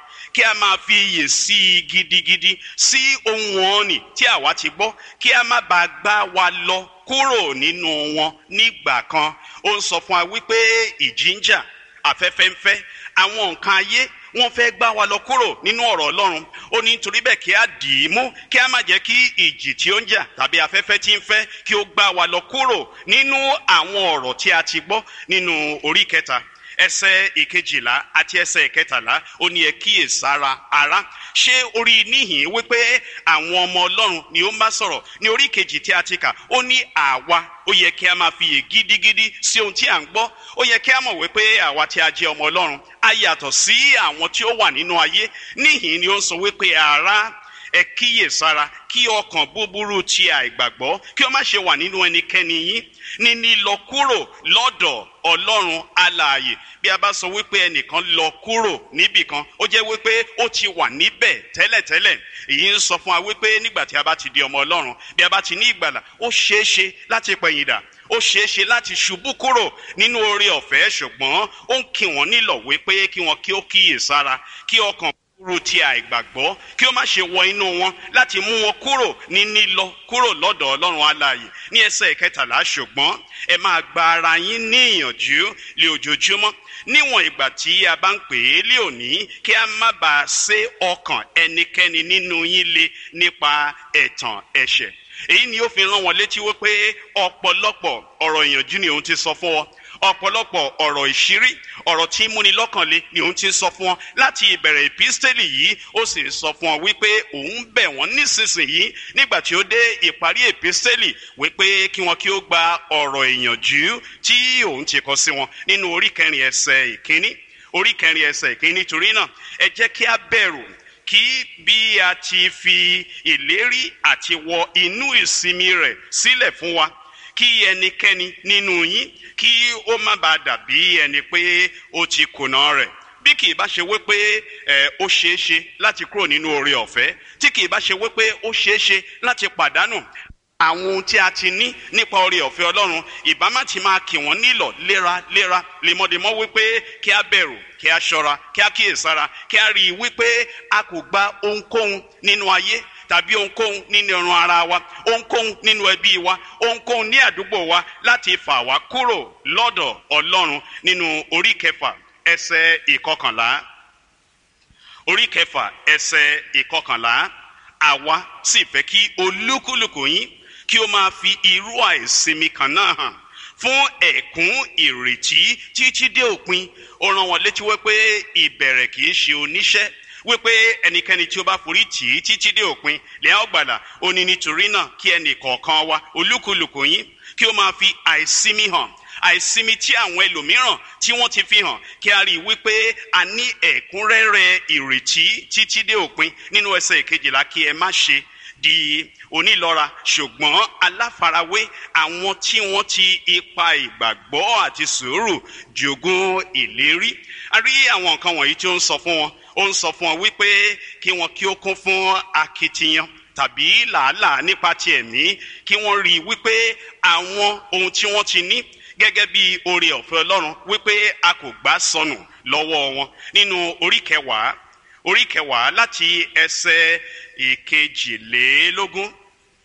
a máa fi iyè sí i gidigidi sí ohun ọ̀nì tí àwa ti gbọ́, kí a má bàa gbá wa lọ kúrò nínú wọn nígbà kan. Ó ń sọ fún wa wípé ìjì ń jà, afẹ́fẹ́ ń fẹ́, àwọn nǹkan ayé wọ́n fẹ́ gbá wa lọ kúrò nínú ọ̀rọ̀ Ọlọ́run. Ó ní nítorí bẹ́ẹ̀ kí a dì í mú, kí a má jẹ́ kí ìjì tí ó ń jà tàbí afẹ́fẹ́ tí ń fẹ́ kí ó gbá wa lọ kúrò nínú àwọn ọ̀rọ̀ tí a ti gbọ́ nínú orí kẹta ẹsẹ̀ ìkejìlá àti ẹsẹ̀ ìkẹtàlá. Ó ní ẹ kíyèsára ará. Ṣé orí níhìn wípé àwọn ọmọ Ọlọ́run ni ó ń bá sọ̀rọ̀? Ní orí kejì tí a ti kà, ó ní àwa, ó yẹ kí a máa fiyè gidigidi sí ohun tí à ń gbọ́. Ó yẹ kí a mọ̀ wípé àwa tí a jẹ́ ọmọ Ọlọ́run a yàtọ̀ sí àwọn tí ó wà nínú ayé. Níhìn ni ó ń sọ wípé ará, ẹ kíyèsára kí ọkàn búburú ti àìgbàgbọ́ kí ó má ṣe wà nínú ẹnikẹ́ni yín ní lílọ kúrò lọ́dọ̀ Ọlọ́run alààyè. Bí a bá sọ wípé ẹnìkan lọ kúrò níbìkan, ó jẹ́ wípé ó ti wà níbẹ̀ tẹ́lẹ̀tẹ́lẹ̀. Èyí ń sọ fún wa wípé nígbà tí a bá ti di ọmọ Ọlọ́run, bí a bá ti ní ìgbàlà, ó ṣeéṣe láti pẹ̀yìndà, ó ṣeéṣe láti ṣubú kúrò nínú oore ọ̀fẹ́, ṣùgbọ́n ó ń kì wọ́n nílọ̀ wípé kí wọn kí ó kíyèsára kí ọkàn búburú ti àìgbàgbọ́ kí ó má ṣe wọ inú wọn láti mú wọn kúrò ní lílọ kúrò lọ́dọ̀ Ọlọ́run alààyè. Ní ẹsẹ̀ ìkẹtàlá, ṣùgbọ́n ẹ máa gba ara yín ní ìyànjú lé ojoojúmọ́ níwọ̀n ìgbà tí a bá ń pè é lé òní, kí a má bàa sé ọkàn ẹnikẹ́ni nínú yín le nípa ẹ̀tàn ẹ̀ṣẹ̀. Èyí ni ó fi rán wọn létí wípé ọ̀pọ̀lọpọ̀ ọ̀rọ̀ ìyànjú ni òun ti sọ fún wọn, ọ̀pọ̀lọpọ̀ ọ̀rọ̀ ìṣírí, ọ̀rọ̀ tí múni lọ́kàn le ni òun ti sọ fún wọn láti ìbẹ̀rẹ̀ ìpísítélì yìí. Ó sì sọ fún wọn wípé òun bẹ̀ wọ́n nísinsìnyí nígbà tí ó dé ìparí ìpísítélì wípé kí wọn kí ó gba ọ̀rọ̀ ìyànjú tí òun ti kọ sí wọn nínú orí kẹrin ẹsẹ̀ ìkíní. Nítorí náà ẹ jẹ́ kí a bẹ̀rù, kí bí a ti fi ìlérí àti wọ inú ìsinmi rẹ̀ sílẹ̀ fún wa, kí ẹnikẹ́ni nínú yín kí ó má bàa dàbí ẹni pé ó ti kùnà rẹ̀. Bí kì í bá ṣe wípé ó ṣeéṣe láti kúrò nínú oore ọ̀fẹ́, tí kì í bá ṣe wípé ó ṣeéṣe láti pàdánù àwọn ohun tí a ti ní nípa oore ọ̀fẹ́ Ọlọ́run, ìbá má ti máa kì wọ́n nílọ̀ léraléra lemọ́demọ́ wípé kí a bẹ̀rù, kí a ṣọ́ra, kí a kíyèsára, kí a rí i wípé a kò gba ohunkóhun nínú ayé tàbí ohunkóhun nínú ẹran ara wa, ohunkóhun nínú ẹbí wa, ohunkóhun ní àdúgbò wa láti fà wá kúrò lọ́dọ̀ Ọlọ́run. Nínú orí kẹfà ẹsẹ̀ ìkọkànlá, àwa sì fẹ́ kí olúkúlùkù yín kí ó máa fi irú àìsinmi kan náà hàn fún ẹ̀kún ìrètí títí dé òpin. Ó rán wọn létí wípé ìbẹ̀rẹ̀ kì í ṣe oníṣẹ́, wípé ẹnikẹ́ni tí ó bá forí tì í títí dé òpin lẹ́yìn ọgbàlà. Ó ní nítorí náà kí ẹnì kọ̀ọ̀kan wa olúkúlùkù yín kí ó máa fi àìsinmi hàn, àìsinmi tí àwọn ẹlòmíràn tí wọ́n ti fi hàn, kí a rí i wípé a ní ẹ̀kúnrẹ́rẹ́ ìrètí títí dé òpin. Nínú ẹsẹ̀ ìkejìlá, kí ẹ má ṣe di onílọ́ra ṣùgbọ́n aláfarawé àwọn tí wọ́n ti ipa ìgbàgbọ́ àti sùúrù jogún ìlérí. A rí àwọn nǹkan wọ̀nyí tí ó ń sọ fún wọn. Ó ń sọ fún wọn wípé kí wọn kí ó kún fún akitiyan tàbí làálàá nípa ti ẹ̀mí, kí wọ́n rí i wípé àwọn ohun tí wọ́n ti ní gẹ́gẹ́ bí oore ọ̀fẹ́ Ọlọ́run wípé a kò gbà sọnù lọ́wọ́ wọn nínú orí kẹwàá láti ẹsẹ̀ ìkejìlélógún.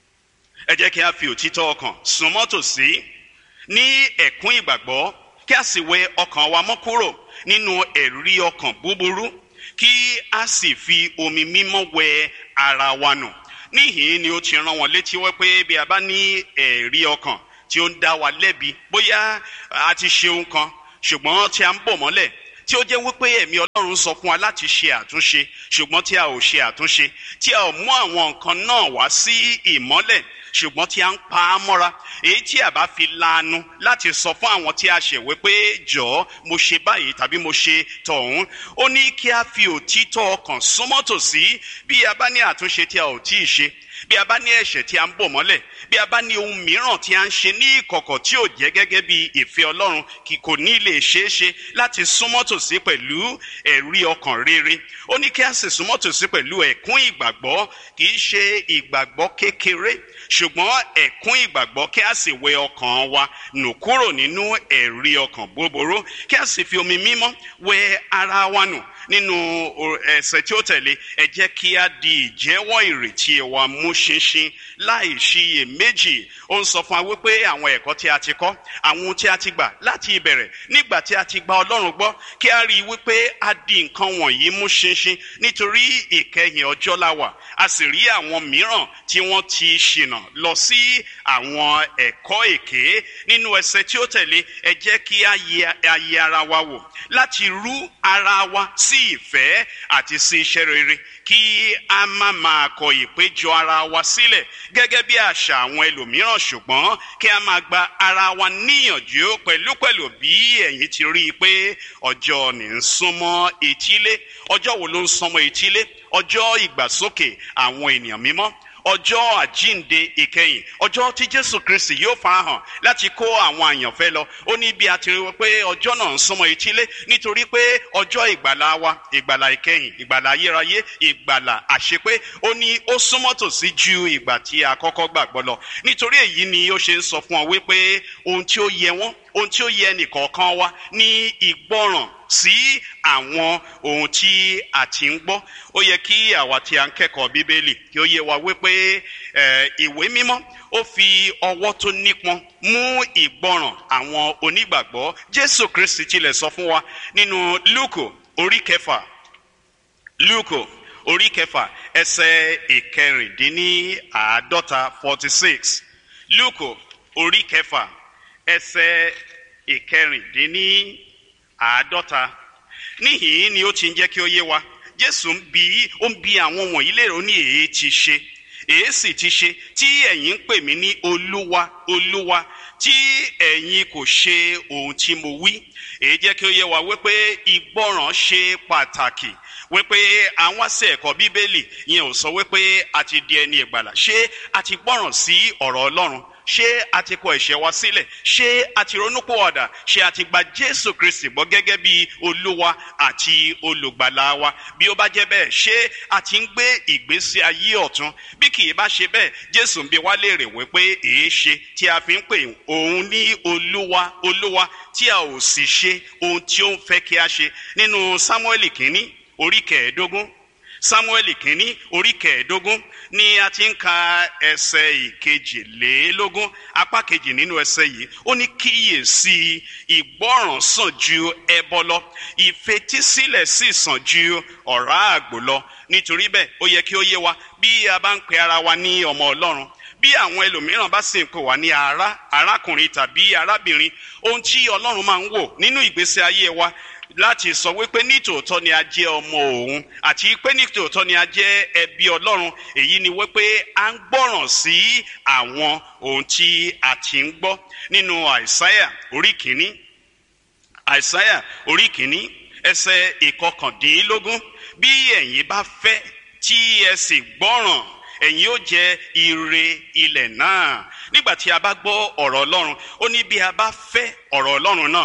Ẹ jẹ́ kí a fi òtítọ́ ọkàn súnmọ́ tòsí ní ẹ̀kún ìgbàgbọ́, kí a sì wẹ ọkàn wa mọ́ kúrò nínú ẹ̀rí ọkàn búburú, kí a sì fi omi mímọ́ wẹ ara wa nù. Níhìn ni ó ti rán wọn létí wípé bí a bá ní ẹ̀rí ọkàn tí ó ń dá wa lẹ́bi, bóyá a ti ṣe ohun kan ṣùgbọ́n tí a ń bò mọ́lẹ̀, tí ó jẹ́ wípé ẹ̀mí Ọlọ́run sọ fún wa láti ṣe àtúnṣe ṣùgbọ́n tí a ò ṣe àtúnṣe, tí a ò mú àwọn nǹkan náà wá sí ìmọ́lẹ̀ ṣùgbọ́n tí a ń pa á mọ́ra, èyí tí a bá fi lanu láti sọ fún àwọn tí a ṣẹ̀ wípé jọ̀ọ́ mo ṣe báyìí tàbí mo ṣe tọ̀hún. Ó ní kí a fi òtítọ́ ọkàn súnmọ́ tòsí bí a bá ní àtúnṣe tí a ò tíì ṣe, bí a bá ní ẹ̀ṣẹ̀ tí a ń bò mọ́lẹ̀, bí a bá ní ohun mìíràn tí a ń ṣe ní ìkọ̀kọ̀ tí ò jẹ́ gẹ́gẹ́ bí ìfẹ́ Ọlọ́run, kò ní lè ṣeé ṣe láti súnmọ́ tòsí pẹ̀lú ẹ̀rí ọkàn rere. Ó ní kí a sì súnmọ́ tòsí pẹ̀lú ẹ̀kún ìgbàgbọ́, kì í ṣe ìgbàgbọ́ kékeré ṣùgbọ́n ẹ̀kún ìgbàgbọ́, kí a sì wẹ ọkàn wa nù kúrò nínú ẹ̀rí ọkàn búburú, kí a sì fi omi mímọ́ wẹ ara wa nù. Nínú ẹsẹ̀ tí ó tẹ̀lé, ẹ jẹ́ kí a di ìjẹ́wọ́ ìrètí wa mú ṣinṣin láì ṣiyèméjì. Ó ń sọ fún wa wípé àwọn ẹ̀kọ́ tí a ti kọ́, àwọn ohun tí a ti gbà láti ìbẹ̀rẹ̀ nígbà tí a ti gba Ọlọ́run gbọ́, kí a rí i wípé a di nǹkan wọ̀nyí mú ṣinṣin nítorí ìkẹyìn ọjọ́ la wà. A sì rí àwọn mìíràn tí wọ́n ti ṣìnà lọ sí àwọn ẹ̀kọ́ èké. Nínú ẹsẹ̀ tí ó tẹ̀lé, ẹ jẹ́ kí a yẹ ara wa wò láti rú ara wa sí ìfẹ́ àti sí iṣẹ́ rere, kí a má máa kọ ìpéjọ ara wa sílẹ̀ gẹ́gẹ́ bí àṣà àwọn ẹlòmíràn, ṣùgbọ́n kí a máa gba ara wa níyànjú pẹ̀lú bí ẹ̀yin ti rí i pé ọjọ́ ní ń súnmọ́ etílé. Ọjọ́ wo ló ń súnmọ́ etílé? Ọjọ́ ìgbàsókè àwọn ènìyàn mímọ́, ọjọ́ àjíǹde ìkẹyìn, ọjọ́ tí Jésù Kristi yóò farahàn láti kó àwọn àyànfẹ́ lọ. Ó ní bí a ti rí pé ọjọ́ náà ń súnmọ́ etílé nítorí pé ọjọ́ ìgbàlà wa, ìgbàlà ìkẹyìn, ìgbàlà ayérayé, ìgbàlà àṣepé, ó ní ó súnmọ́ tòsí ju ìgbà tí a kọ́kọ́ gbàgbọ́ lọ. Nítorí èyí ni ó ṣe ń sọ fún ọ wípé ohun tí ó yẹ wọ́n, ohun tí ó yẹ nìkọ̀ọ̀kan wa ní ìgbọràn sí àwọn ohun tí a ti ń gbọ́. Ó yẹ kí àwa tí a ń kẹ́kọ̀ọ́ Bíbélì kí ó yé wa wípé ìwé mímọ́ ó fi ọwọ́ tó nípọn mú ìgbọràn àwọn onígbàgbọ́. Jésù Kristi tilẹ̀ sọ fún wa nínú Lúùkù orí kẹfà ẹsẹ̀ ìkẹrìndínláàádọ́ta 46. Lúùkù orí kẹfà ẹsẹ̀ ìkẹrìndínláàádọ́ta. Níhìn ni ó ti ń jẹ́ kí ó yé wa, Jésù ń bi àwọn wọ̀nyí léèrè, ó ní èyí sì ti ṣe tí ẹ̀yin ń pè mí ní Olúwa, Olúwa, tí ẹ̀yin kò ṣe ohun tí mo wí. Èyí jẹ́ kí ó yé wa wípé ìgbọràn ṣe pàtàkì, wípé àwọn sí ẹ̀kọ́ Bíbélì yẹn ò sọ wípé a ti di ẹni ìgbàlà. Ṣé a ti gbọ́ràn sí ọ̀rọ̀ Ọlọ́run? Ṣé a ti kọ ẹ̀ṣẹ̀ wa sílẹ̀? Ṣé a ti ronúpìwàdà? Ṣé a ti gba Jésù Kristi gbọ́ gẹ́gẹ́ bí Olúwa àti olùgbàlà wa? Bí ó bá jẹ́ bẹ́ẹ̀, ṣé a ti ń gbé ìgbésí ayé ọ̀tun? Bí kì í bá ṣe bẹ́ẹ̀, Jésù ń bi wá léèrè wípé èé ṣe tí a fi ń pè òun ní Olúwa, Olúwa, tí a ò sì ṣe ohun tí ó ń fẹ́ kí a ṣe. Nínú Sámúẹ́lì kínní orí kẹẹ̀ẹ́dógún ni a ti ń ka ẹsẹ̀ ìkejìlélógún, apá kejì nínú ẹsẹ̀ yìí. Ó ní kíyèsí, ìgbọràn sàn ju ẹbọ lọ, ìfetísílẹ̀ sì sàn ju ọ̀rá àgbò lọ. Nítorí bẹ́ẹ̀, ó yẹ kí ó yé wa bí a bá ń pe ara wa ní ọmọ Ọlọ́run, bí àwọn ẹlòmíràn bá sì ń pè wá ní arákùnrin tàbí arábìnrin, ohun tí Ọlọ́run máa ń wò nínú ìgbésí ayé wa láti sọ wípé nítòótọ́ ni a jẹ́ ọmọ òun àti pé nítòótọ́ ni a jẹ́ ẹbí Ọlọ́run, èyí ni wípé a ń gbọ́ràn sí àwọn ohun tí a ti ń gbọ́. Nínú Àìsáyà orí kìíní ẹsẹ̀ ìkọkàndínlógún, bí ẹ̀yin bá fẹ́ tí ẹ sì gbọ́ràn, ẹ̀yin ó jẹ ire ilẹ̀ náà. Nígbà tí a bá gbọ́ ọ̀rọ̀ Ọlọ́run, ó ní bí a bá fẹ́ ọ̀rọ̀ Ọlọ́run náà,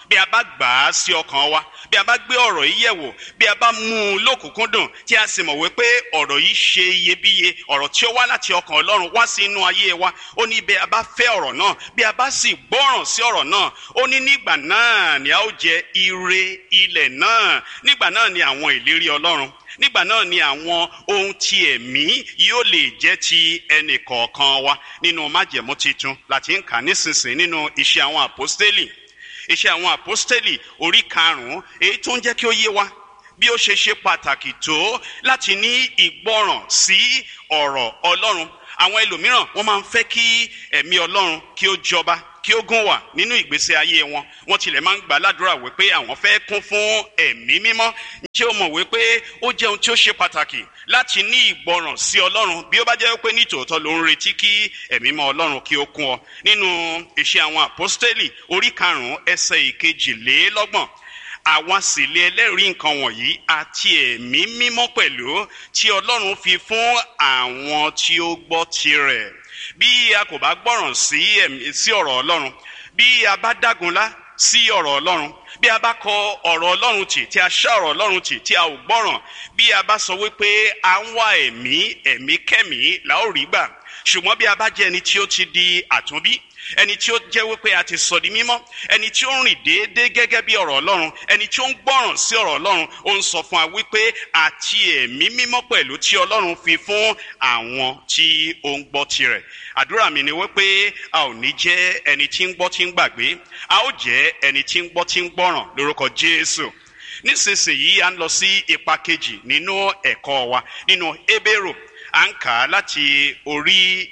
bí a bá gbà á sí ọkàn wa, bí a bá gbé ọ̀rọ̀ yìí yẹ̀ wò, bí a bá mú un lókùnkúndùn, tí a sì mọ̀ wípé ọ̀rọ̀ yìí ṣe iyebíye, ọ̀rọ̀ tí ó wá láti ọkàn Ọlọ́run wá sí inú ayé wa. Ó ní bí a bá fẹ́ ọ̀rọ̀ náà, bí a bá sì gbọ́ràn sí ọ̀rọ̀ náà, ó ní nígbà náà ni a ó jẹ ire ilẹ̀ náà. Nígbà náà ni àwọn ìlérí Ọlọ́run, nígbà náà ni àwọn ohun ti ẹ̀mí yóò lè jẹ́ ti ẹnì kọ̀ọ̀kan wa. Nínú májẹ̀mú titun láti ń kà nísinsìnyí nínú Iṣẹ́ àwọn Àpọ́stélì. Iṣẹ́ àwọn Àpọ́stélì orí 5, èyí tó ń jẹ́ kí ó yé wa bí ó ṣe ṣe pàtàkì tó láti ní ìgbọràn sí ọ̀rọ̀ Ọlọ́run. Àwọn ẹlòmíràn wọ́n máa ń fẹ́ kí ẹ̀mí Ọlọ́run kí ó jọba, kí ó gùn wà nínú ìgbésí ayé wọn. Wọ́n tilẹ̀ máa ń gbà ládùúrà wípé àwọn fẹ́ kún fún ẹ̀mí mímọ́. Ǹjẹ́ o mọ̀ wípé ó jẹ́ ohun tí ó ṣe pàtàkì láti ní ìgbọràn sí Ọlọ́run bí ó bá jẹ́ pé ní tòótọ́ ló ń retí kí ẹ̀mí mọ́ Ọlọ́run kí ó kún ọ. Nínú Iṣẹ́ àwọn Àpọ́stélì orí 5 ẹsẹ̀ 22, àwa sì lè ẹlẹ́rìí nǹkan wọ̀nyí àti ẹ̀mí mímọ́ pẹ̀lú tí Ọlọ́run fi fún àwọn tí ó gbọ́ tirẹ̀. Bí a kò bá gbọ́ràn sí ọ̀rọ̀ Ọlọ́run, bí a bá dágunlá sí ọ̀rọ̀ Ọlọ́run, bí a bá kọ ọ̀rọ̀ Ọlọ́run tì, tí a ṣá ọ̀rọ̀ Ọlọ́run tì, tí a ò gbọ́ràn, bí a bá sọ wípé à ń wá ẹ̀mí kẹ́mí la ó rí gbà. Ṣùgbọ́n bí a bá jẹ́ ẹni tí ó ti di àtúnbí, ẹni tí ó jẹ́ wípé a ti sọ di mímọ́, ẹni tí ó ń rìn déédéé gẹ́gẹ́ bí ọ̀rọ̀ Ọlọ́run, ẹni tí ó ń gbọ́ràn sí ọ̀rọ̀ Ọlọ́run, ó ń sọ fún wa wípé àti ẹ̀mí mímọ́ pẹ̀lú tí Ọlọ́run fi fún àwọn tí ó ń gbọ́ tirẹ̀. Àdúrà mi ni wípé a ò ní jẹ́ ẹni tí ń gbọ́ tí ń gbàgbé, a ó jẹ́ ẹni tí ń gbọ́ tí ń gbọ́ràn lórúkọ Jésù. Nísinsìnyí à ń lọ sí ipa kejì nínú ẹ̀kọ́ wa nínú Hébérù. À ń kà á láti orí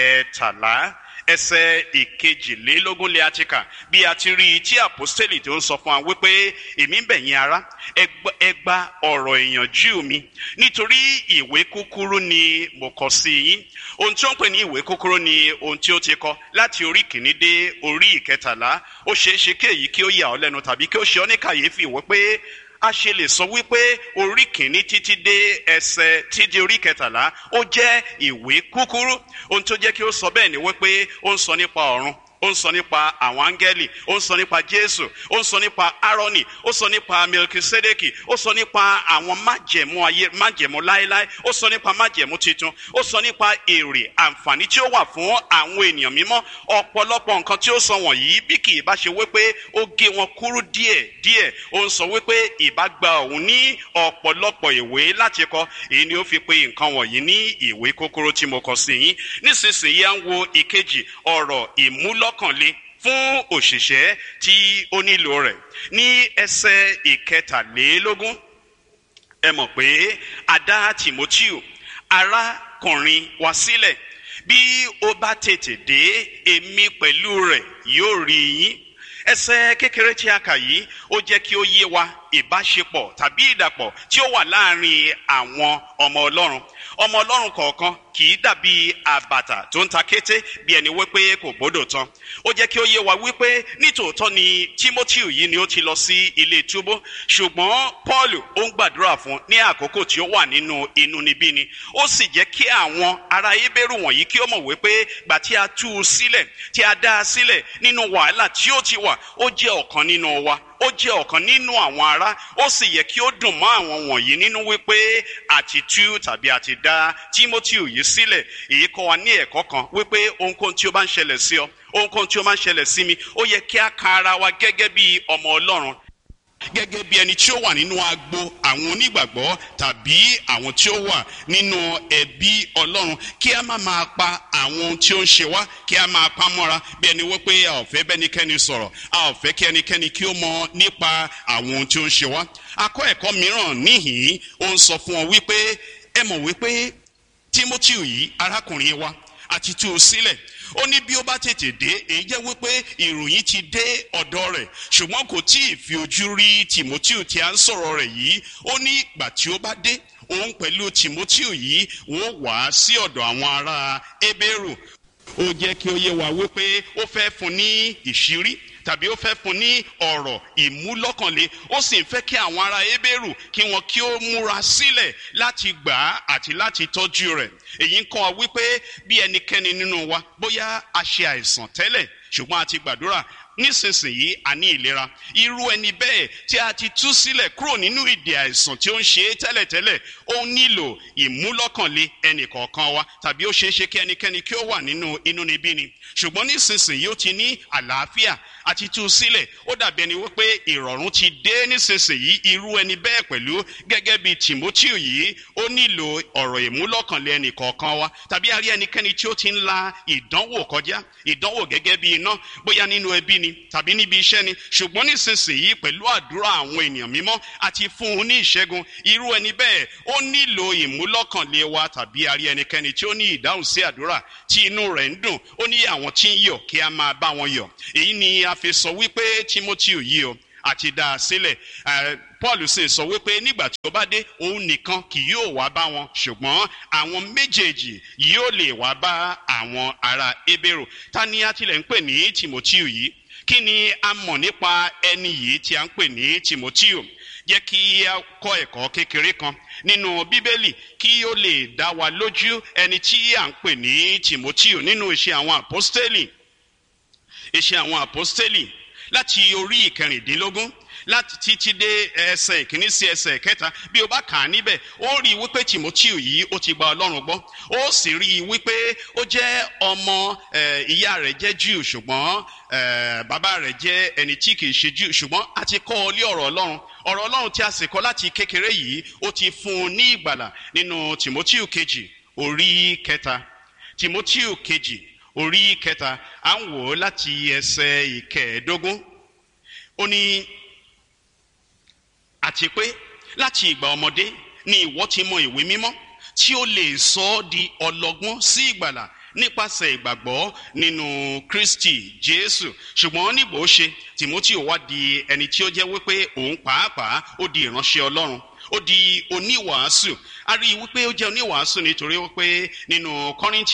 13 ẹsẹ̀ 22 lé àtìkà bí a ti rí tí àpọ́stélì tó ń sọ fún wa wípé èmi ń bẹ̀ yín ará, ẹ gba ọ̀rọ̀ ìyànjú mi, nítorí ìwé kúkúrú ni mo kọ sí yín. Ohun tí ó ń pè ní ìwé kúkúrú ni ohun tí ó ti kọ láti orí 1 dé orí 13. Ó ṣeé ṣe kí èyí kí ó yà ọ́ lẹ́nu tàbí kí ó ṣe ọ́ ní kàyéfì wípé a ṣe lè sọ wípé orí 1 títí dé ẹsẹ̀ títí orí 13 ó jẹ́ ìwé kúkúrú. Ohun tó jẹ́ kí ó sọ bẹ́ẹ̀ ni wípé ó ń sọ nípa ọ̀run, ó ń sọ nípa àwọn áńgẹ́lì, ó ń sọ nípa Jésù, ó ń sọ nípa Árónì, ó sọ nípa Melkisedeki, ó sọ nípa àwọn májẹ̀mú láéláé, ó sọ nípa májẹ̀mú titun, ó sọ nípa èrè àǹfààní tí ó wà fún àwọn ènìyàn mímọ́. Ọ̀pọ̀lọpọ̀ nǹkan tí ó sọ wọ̀nyí bí kì í bá ṣe wípé ó gé wọn kúrú díẹ̀, ó ń sọ wípé ìbá gba òun ní ọ̀pọ̀lọpọ̀ ìwé láti kọ. Èyí ni ó fi pè nǹkan wọ̀nyí ní ìwé kúkúrú tí mo kọ sí yín. Nísinsìnyí à ń wo ìkejì, ọ̀rọ̀ ìmúlọ́kànle fún òṣìṣẹ́ tí ó nílò rẹ̀. Ní ẹsẹ̀ 23, ẹ mọ̀ pé a dá Tímótíù arákùnrin wa sílẹ̀, bí ó bá tètè dé èmi pẹ̀lú rẹ̀ yóò rí yín. Ẹsẹ̀ kékeré tí a kà yìí ó jẹ́ kí ó yé wa ìbáṣepọ̀ tàbí ìdàpọ̀ tí ó wà láàrin àwọn ọmọ Ọlọ́run. Ọmọ Ọlọ́run kọ̀ọ̀kan kì í dàbí àbàtà tó ń ta kété bí ẹni wípé kò gbọ́dọ̀ tán. Ó jẹ́ kí ó yé wa wípé nítòótọ́ ni Tímótíù yìí ni ó ti lọ sí ilé túbú, ṣùgbọ́n Pọ́ọ̀lù ó ń gbàdúrà fún ní àkókò tí ó wà nínú inúnibíni. Ó sì jẹ́ kí àwọn ará Hébérù wọ̀nyí kí ó mọ̀ wípé gbà tí a tú u sílẹ̀, tí a dá a sílẹ̀ nínú wàhálà tí ó ti wà, ó jẹ́ ọ̀kan nínú wa, ó jẹ́ ọ̀kan nínú àwọn ará. Ó sì yẹ kí ó dùn mọ́ àwọn wọ̀nyí nínú wípé àti tú tàbí àti dá Tímótíù yìí sílẹ̀. Èyí kọ́ wa ní ẹ̀kọ́ kan wípé ohunkóhun tí ó bá ń ṣẹlẹ̀ sí ọ, ohunkóhun tí ó máa ń ṣẹlẹ̀ sí mi, ó yẹ kí a ka ara wa gẹ́gẹ́ bí ọmọ Ọlọ́run, gẹ́gẹ́ bí ẹni tí ó wà nínú agbo àwọn onígbàgbọ́ tàbí àwọn tí ó wà nínú ẹbí Ọlọ́run, kí a má máa pa àwọn ohun tí ó ń ṣe wá, kí a máa pa mọ́ra bí ẹni wípé a ò fẹ́ bẹ́nikẹ́ni sọ̀rọ̀, a ò fẹ́ kí ẹnikẹ́ni kí ó mọ̀ nípa àwọn ohun tí ó ń ṣe wá. Akọ́ ẹ̀kọ́ mìíràn níhìn-ín, ó ń sọ fún ọ wípé ẹ mọ̀ wípé Tímótíù yìí arákùnrin wa àti tú u sílẹ̀. Ó ní bí ó bá tètè dé, èyí jẹ́ wípé ìròyìn ti dé ọ̀dọ̀ rẹ̀, ṣùgbọ́n kò tí ì fi ojú rí Tímótíù tí a ń sọ̀rọ̀ rẹ̀ yìí. Ó ní ìgbà tí ó bá dé, òun pẹ̀lú Tímótíù yìí wọ́n wá sí ọ̀dọ̀ àwọn ará Hébérù. Ó jẹ́ kí ó yé wa wípé ó fẹ́ fún ní ìṣírí tàbí ó fẹ́ fún ní ọ̀rọ̀ ìmúlọ́kànle. Ó sì ń fẹ́ kí àwọn ará Hébérù kí wọn kí ó múra sílẹ̀ láti gbà á àti láti tọ́jú rẹ̀. Èyí ń kọ́ wa wípé bí ẹnikẹ́ni nínú wa bóyá a ṣe àìsàn tẹ́lẹ̀ ṣùgbọ́n a ti gbàdúrà, nísinsìnyí a ní ìlera. Irú ẹni bẹ́ẹ̀ tí a ti tú sílẹ̀ kúrò nínú ìdè àìsàn tí ó ń ṣe é tẹ́lẹ̀tẹ́lẹ̀, ó nílò ìmúlọ́kànlé ẹnìkọ̀ọ̀kan wa, tàbí ó ṣeé ṣe kí ẹnikẹ́ni kí ó wà nínú inúnibíni. Ṣùgbọ́n nísinsìnyí ó ti ní àlàáfíà, a ti tú sílẹ̀. Ó dàbí ẹni wípé ìrọ̀rùn ti dé nísinsìnyí. Irú ẹni bẹ́ẹ̀ pẹ̀lú, gẹ́gẹ́ bí Tímótíù yìí, ó nílò ọ̀rọ̀ ìmúlọ́kànlé ẹnìkọ̀ọ̀kan wa. Tàbí a rí ẹnikẹ́ni tí ó ti ń la ìdánwò kọjá, ìdánwò gẹ́gẹ́ bí iná, bóyá nínú ẹbí ni tàbí níbi iṣẹ́ ni. Ṣùgbọ́n nísinsìnyí pẹ̀lú àdúrà àwọn ènìyàn mímọ́ àti fún un ní ìṣẹ́gun. Irú ẹni bẹ́ẹ̀ ó nílò ìmúlọ́kànlé wa. Tàbí a rí ẹnikẹ́ni tí ó ní ìdáhùn sí àdúrà, tí inú rẹ̀ ń dùn, ó ní àwọn tí ń yọ̀ kí a máa bá wọn yọ̀. Èyí ni a fi sọ wípé Tímótíù yìí o àti dá a sílẹ̀. Paul sì sọ wípé nígbà tí ó bá dé, òun nìkan kì yóò wá bá wọn, ṣùgbọ́n àwọn méjèèjì yóò lè wá bá àwọn ará Hébérù. Ta ni a tilẹ̀ ń pè ní Tímótíù yìí? Kí ni a mọ̀ nípa ẹni yìí tí a ń pè ní Tímótíù? Jẹ́ kí a kọ́ ẹ̀kọ́ kékeré kan nínú Bíbélì kí ó lè dá wa lójú ẹni tí à ń pè ní Tímótíù nínú Iṣẹ́ àwọn Àpọ́stélì. Iṣẹ́ àwọn Àpọ́stélì láti orí ìkẹrìndínlógún láti títí dé ẹsẹ̀ ìkíní sí ẹsẹ̀ ìkẹta. Bí o bá kà á níbẹ̀, ó rí i wípé Tímótíù yìí ó ti gba Ọlọ́run gbọ́. Ó sì rí i wípé ó jẹ́ ọmọ ìyá rẹ̀ jẹ́ Júù, ṣùgbọ́n bàbá rẹ̀ jẹ́ ẹni tí kìí ṣe Júù. Ṣùgbọ́n a ti kọ́ ọ lé ọ̀rọ̀ Ọlọ́run. Ọ̀rọ̀ Ọlọ́run tí a sì kọ́ láti kékeré yìí ó ti fún un ní ìgbàlà nínú Tímótíù kejì orí kẹta. Tímótíù kejì orí kẹta, à ń wò ó láti ẹsẹ̀ ìkẹẹ̀ẹ́dógún. Ó ní, àti pé láti ìgbà ọmọdé ni ìwọ ti mọ ìwé mímọ́ tí ó lè sọ ọ́ di ọlọ́gbọ́n sí ìgbàlà nípasẹ̀ ìgbàgbọ́ nínú Kristi Jésù. Ṣùgbọ́n nígbà ó ṣe, Tímótíù wá di ẹni tí ó jẹ́ wípé òun pàápàá ó di ìránṣẹ́ Ọlọ́run, ó di oníwàásù. A rí i wípé ó jẹ́ oníwàásù nítorí wípé nínú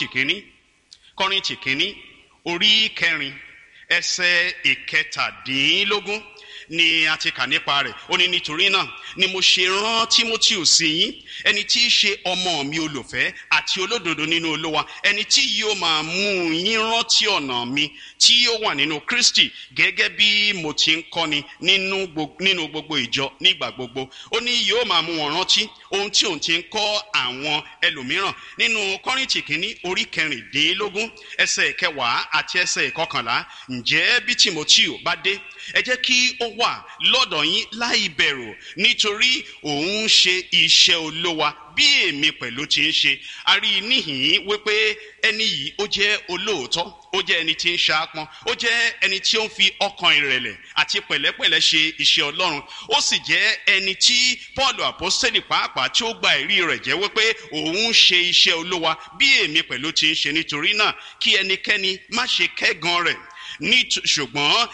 Kọ́ríńtì kínní orí kẹrin ẹsẹ̀ ìkẹtàdínlógún ni a ti kà nípa rẹ̀. Ó ní, nítorí náà ni mo ṣe rán Tímótíù sí yín, ẹni tí í ṣe ọmọ mi olùfẹ́ àti olódodo nínú Olúwa, ẹni tí yóò máa mú yín rántí ọ̀nà mi tí ó wà nínú Kristi, gẹ́gẹ́ bí mo ti ń kọ́ni nínú gbogbo ìjọ nígbà gbogbo. Ó ní yóò máa mú wọn rántí ohun tí òun ti ń kọ́ àwọn ẹlòmíràn. Nínú Kọ́ríńtì kínní orí kẹrìndínlógún ẹsẹ̀ ìkẹwàá àti ẹsẹ̀ ìkọkànlá, ǹjẹ́ bí Tímótíù bá dé, ẹ jẹ́ kí ó wà lọ́dọ̀ yín láì bẹ̀rù, nítorí òun ń ṣe iṣẹ́ Olúwa bí èmi pẹ̀lú ti ń ṣe. A rí i níhìn-ín wípé ẹni yìí ó jẹ́ olóòótọ́, ó jẹ́ ẹni tí ń ṣaápọn, ó jẹ́ ẹni tí ó ń fi ọkàn ìrẹ̀lẹ̀ àti pẹ̀lẹ́pẹ̀lẹ́ ṣe iṣẹ́ Ọlọ́run. Ó sì jẹ́ ẹni tí Pọ́ọ̀lù àpọ́sítélì pàápàá tí ó gba ẹ̀rí rẹ̀ jẹ́ wípé òun ń ṣe iṣẹ́ Olúwa bí èmi pẹ̀lú ti ń ṣe. Nítorí náà kí ẹnikẹ́ni má ṣe kẹ́gàn rẹ̀, ṣùgbọ́n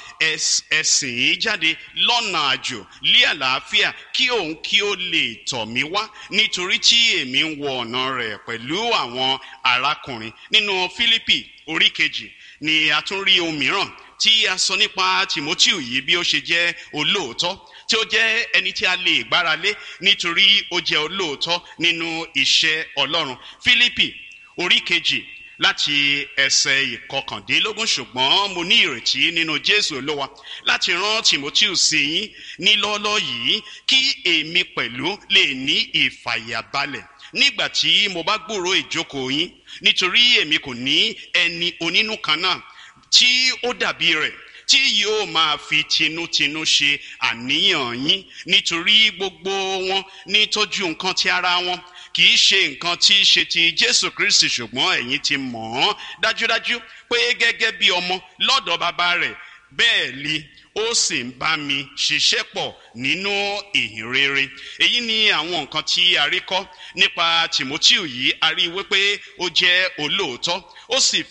ẹ̀sìn jáde lọ́nà àjò lé àlàáfíà, kí òun kí ó lè tọ̀ mí wá, nítorí tí èmi ń wọ ọ̀nà rẹ̀ pẹ̀lú àwọn arákùnrin. Nínú Fílípì orí kejì ni a tún rí ohun mìíràn tí a sọ nípa Tímótíù yìí, bí ó ṣe jẹ́ olóòótọ́, tí ó jẹ́ ẹni tí a lè gbára lé nítorí ó jẹ́ olóòótọ́ nínú iṣẹ́ Ọlọ́run. Fílípì orí kejì láti ẹsẹ̀ ìkọkàndínlógún, ṣùgbọ́n mo ní ìrètí nínú Jésù Olúwa láti rán Tímótíù sí yín ní lọ́ọ́lọ́ yìí, kí èmi pẹ̀lú lè ní ìfàyàbalẹ̀ nígbà tí mo bá gbúròó ìjókòó yín, nítorí èmi kò ní ẹni onínú kan náà tí ó dàbí rẹ̀, tí yóò máa fi tinútinú ṣe àníyàn yín, nítorí gbogbo wọn ní tọ́jú nǹkan ti ara wọn, kì í ṣe nǹkan tí í ṣe ti Jésù Kristi. Ṣùgbọ́n ẹ̀yin ti mọ̀ ọ́n dájúdájú pé gẹ́gẹ́ bí ọmọ lọ́dọ̀ bàbá rẹ̀, bẹ́ẹ̀ li ó sì ń bá mi ṣiṣẹ́ pọ̀ nínú ìhìn rere. Èyí ni àwọn nǹkan tí a rí kọ́ nípa Tímótíù yìí. A rí wípé ó jẹ́ olóòótọ́, ó sì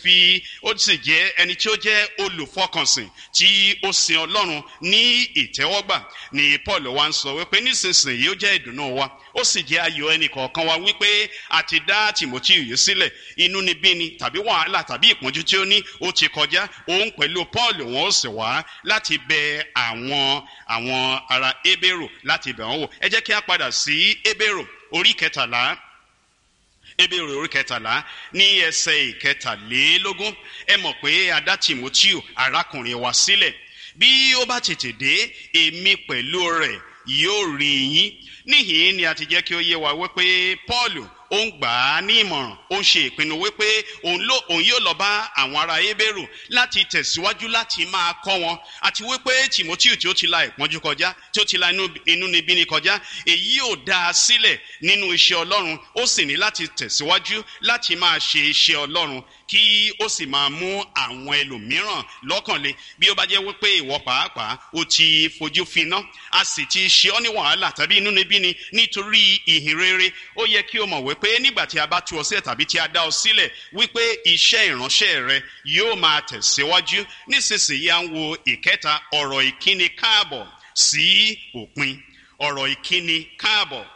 jẹ́ ẹni tí ó jẹ́ olùfọkànsìn tí ó sin Ọlọ́run ní ìtẹ́wọ́gbà. Ni Paul wá ń sọ wípé nísinsìnyí ó jẹ́ ìdùnnú wa, ó sì jẹ́ ayọ̀ ẹnì kọ̀ọ̀kan wa wípé a ti dá Tímótíù yìí sílẹ̀. Inúnibíni tàbí wàhálà tàbí ìpọ́njú tí ó ní ó ti kọjá. Òun pẹ̀lú Paul wọn ó sì wá láti bẹ àwọn ará Hébérù láti bẹ̀ wọ́n wò. Ẹ jẹ́ kí a padà sí Hébérù orí kẹtàlá. Hébérù orí kẹtàlá ní ẹsẹ̀ ìkẹtàlélógún. Ẹ mọ̀ pé a dá Tímótíù arákùnrin wa sílẹ̀ bí ó bá tètè dé èmi pẹ̀lú rẹ̀ yóò rí yín. Níhìn ni a ti jẹ́ kí ó yé wa wípé Paul ó ń gbà á ní ìmọ̀ràn, ó ń ṣe ìpinnu wípé òun yóò lọ bá àwọn ará Hébérù láti tẹ̀síwájú láti máa kọ́ wọn, àti wípé Tímótì tí ó ti la ìpọ́njú kọjá, tí ó ti la inúnibíni kọjá, èyí ò dá a sílẹ̀ nínú iṣẹ́ Ọlọ́run. Ó sì ní láti tẹ̀síwájú láti máa ṣe iṣẹ́ Ọlọ́run kí ó sì máa mú àwọn ẹlòmíràn lọ́kànlé. Bí ó bá jẹ́ wípé ìwọ pàápàá ó ti fojú finá, a sì ti ṣe ọ́ ní wàhálà tàbí inúnibíni nítorí ìhìn rere, ó yẹ kí o mọ̀ wípé nígbà tí a bá tú ọ sílẹ̀ tàbí tí a dá ọ sílẹ̀, wípé iṣẹ́ ìránṣẹ́ rẹ yóò máa tẹ̀síwájú. Nísinsìnyí à ń wo ìkẹta, ọ̀rọ̀ ìkíni káàbọ̀ sí òpin. Ọ̀rọ̀ ìkíni káàbọ̀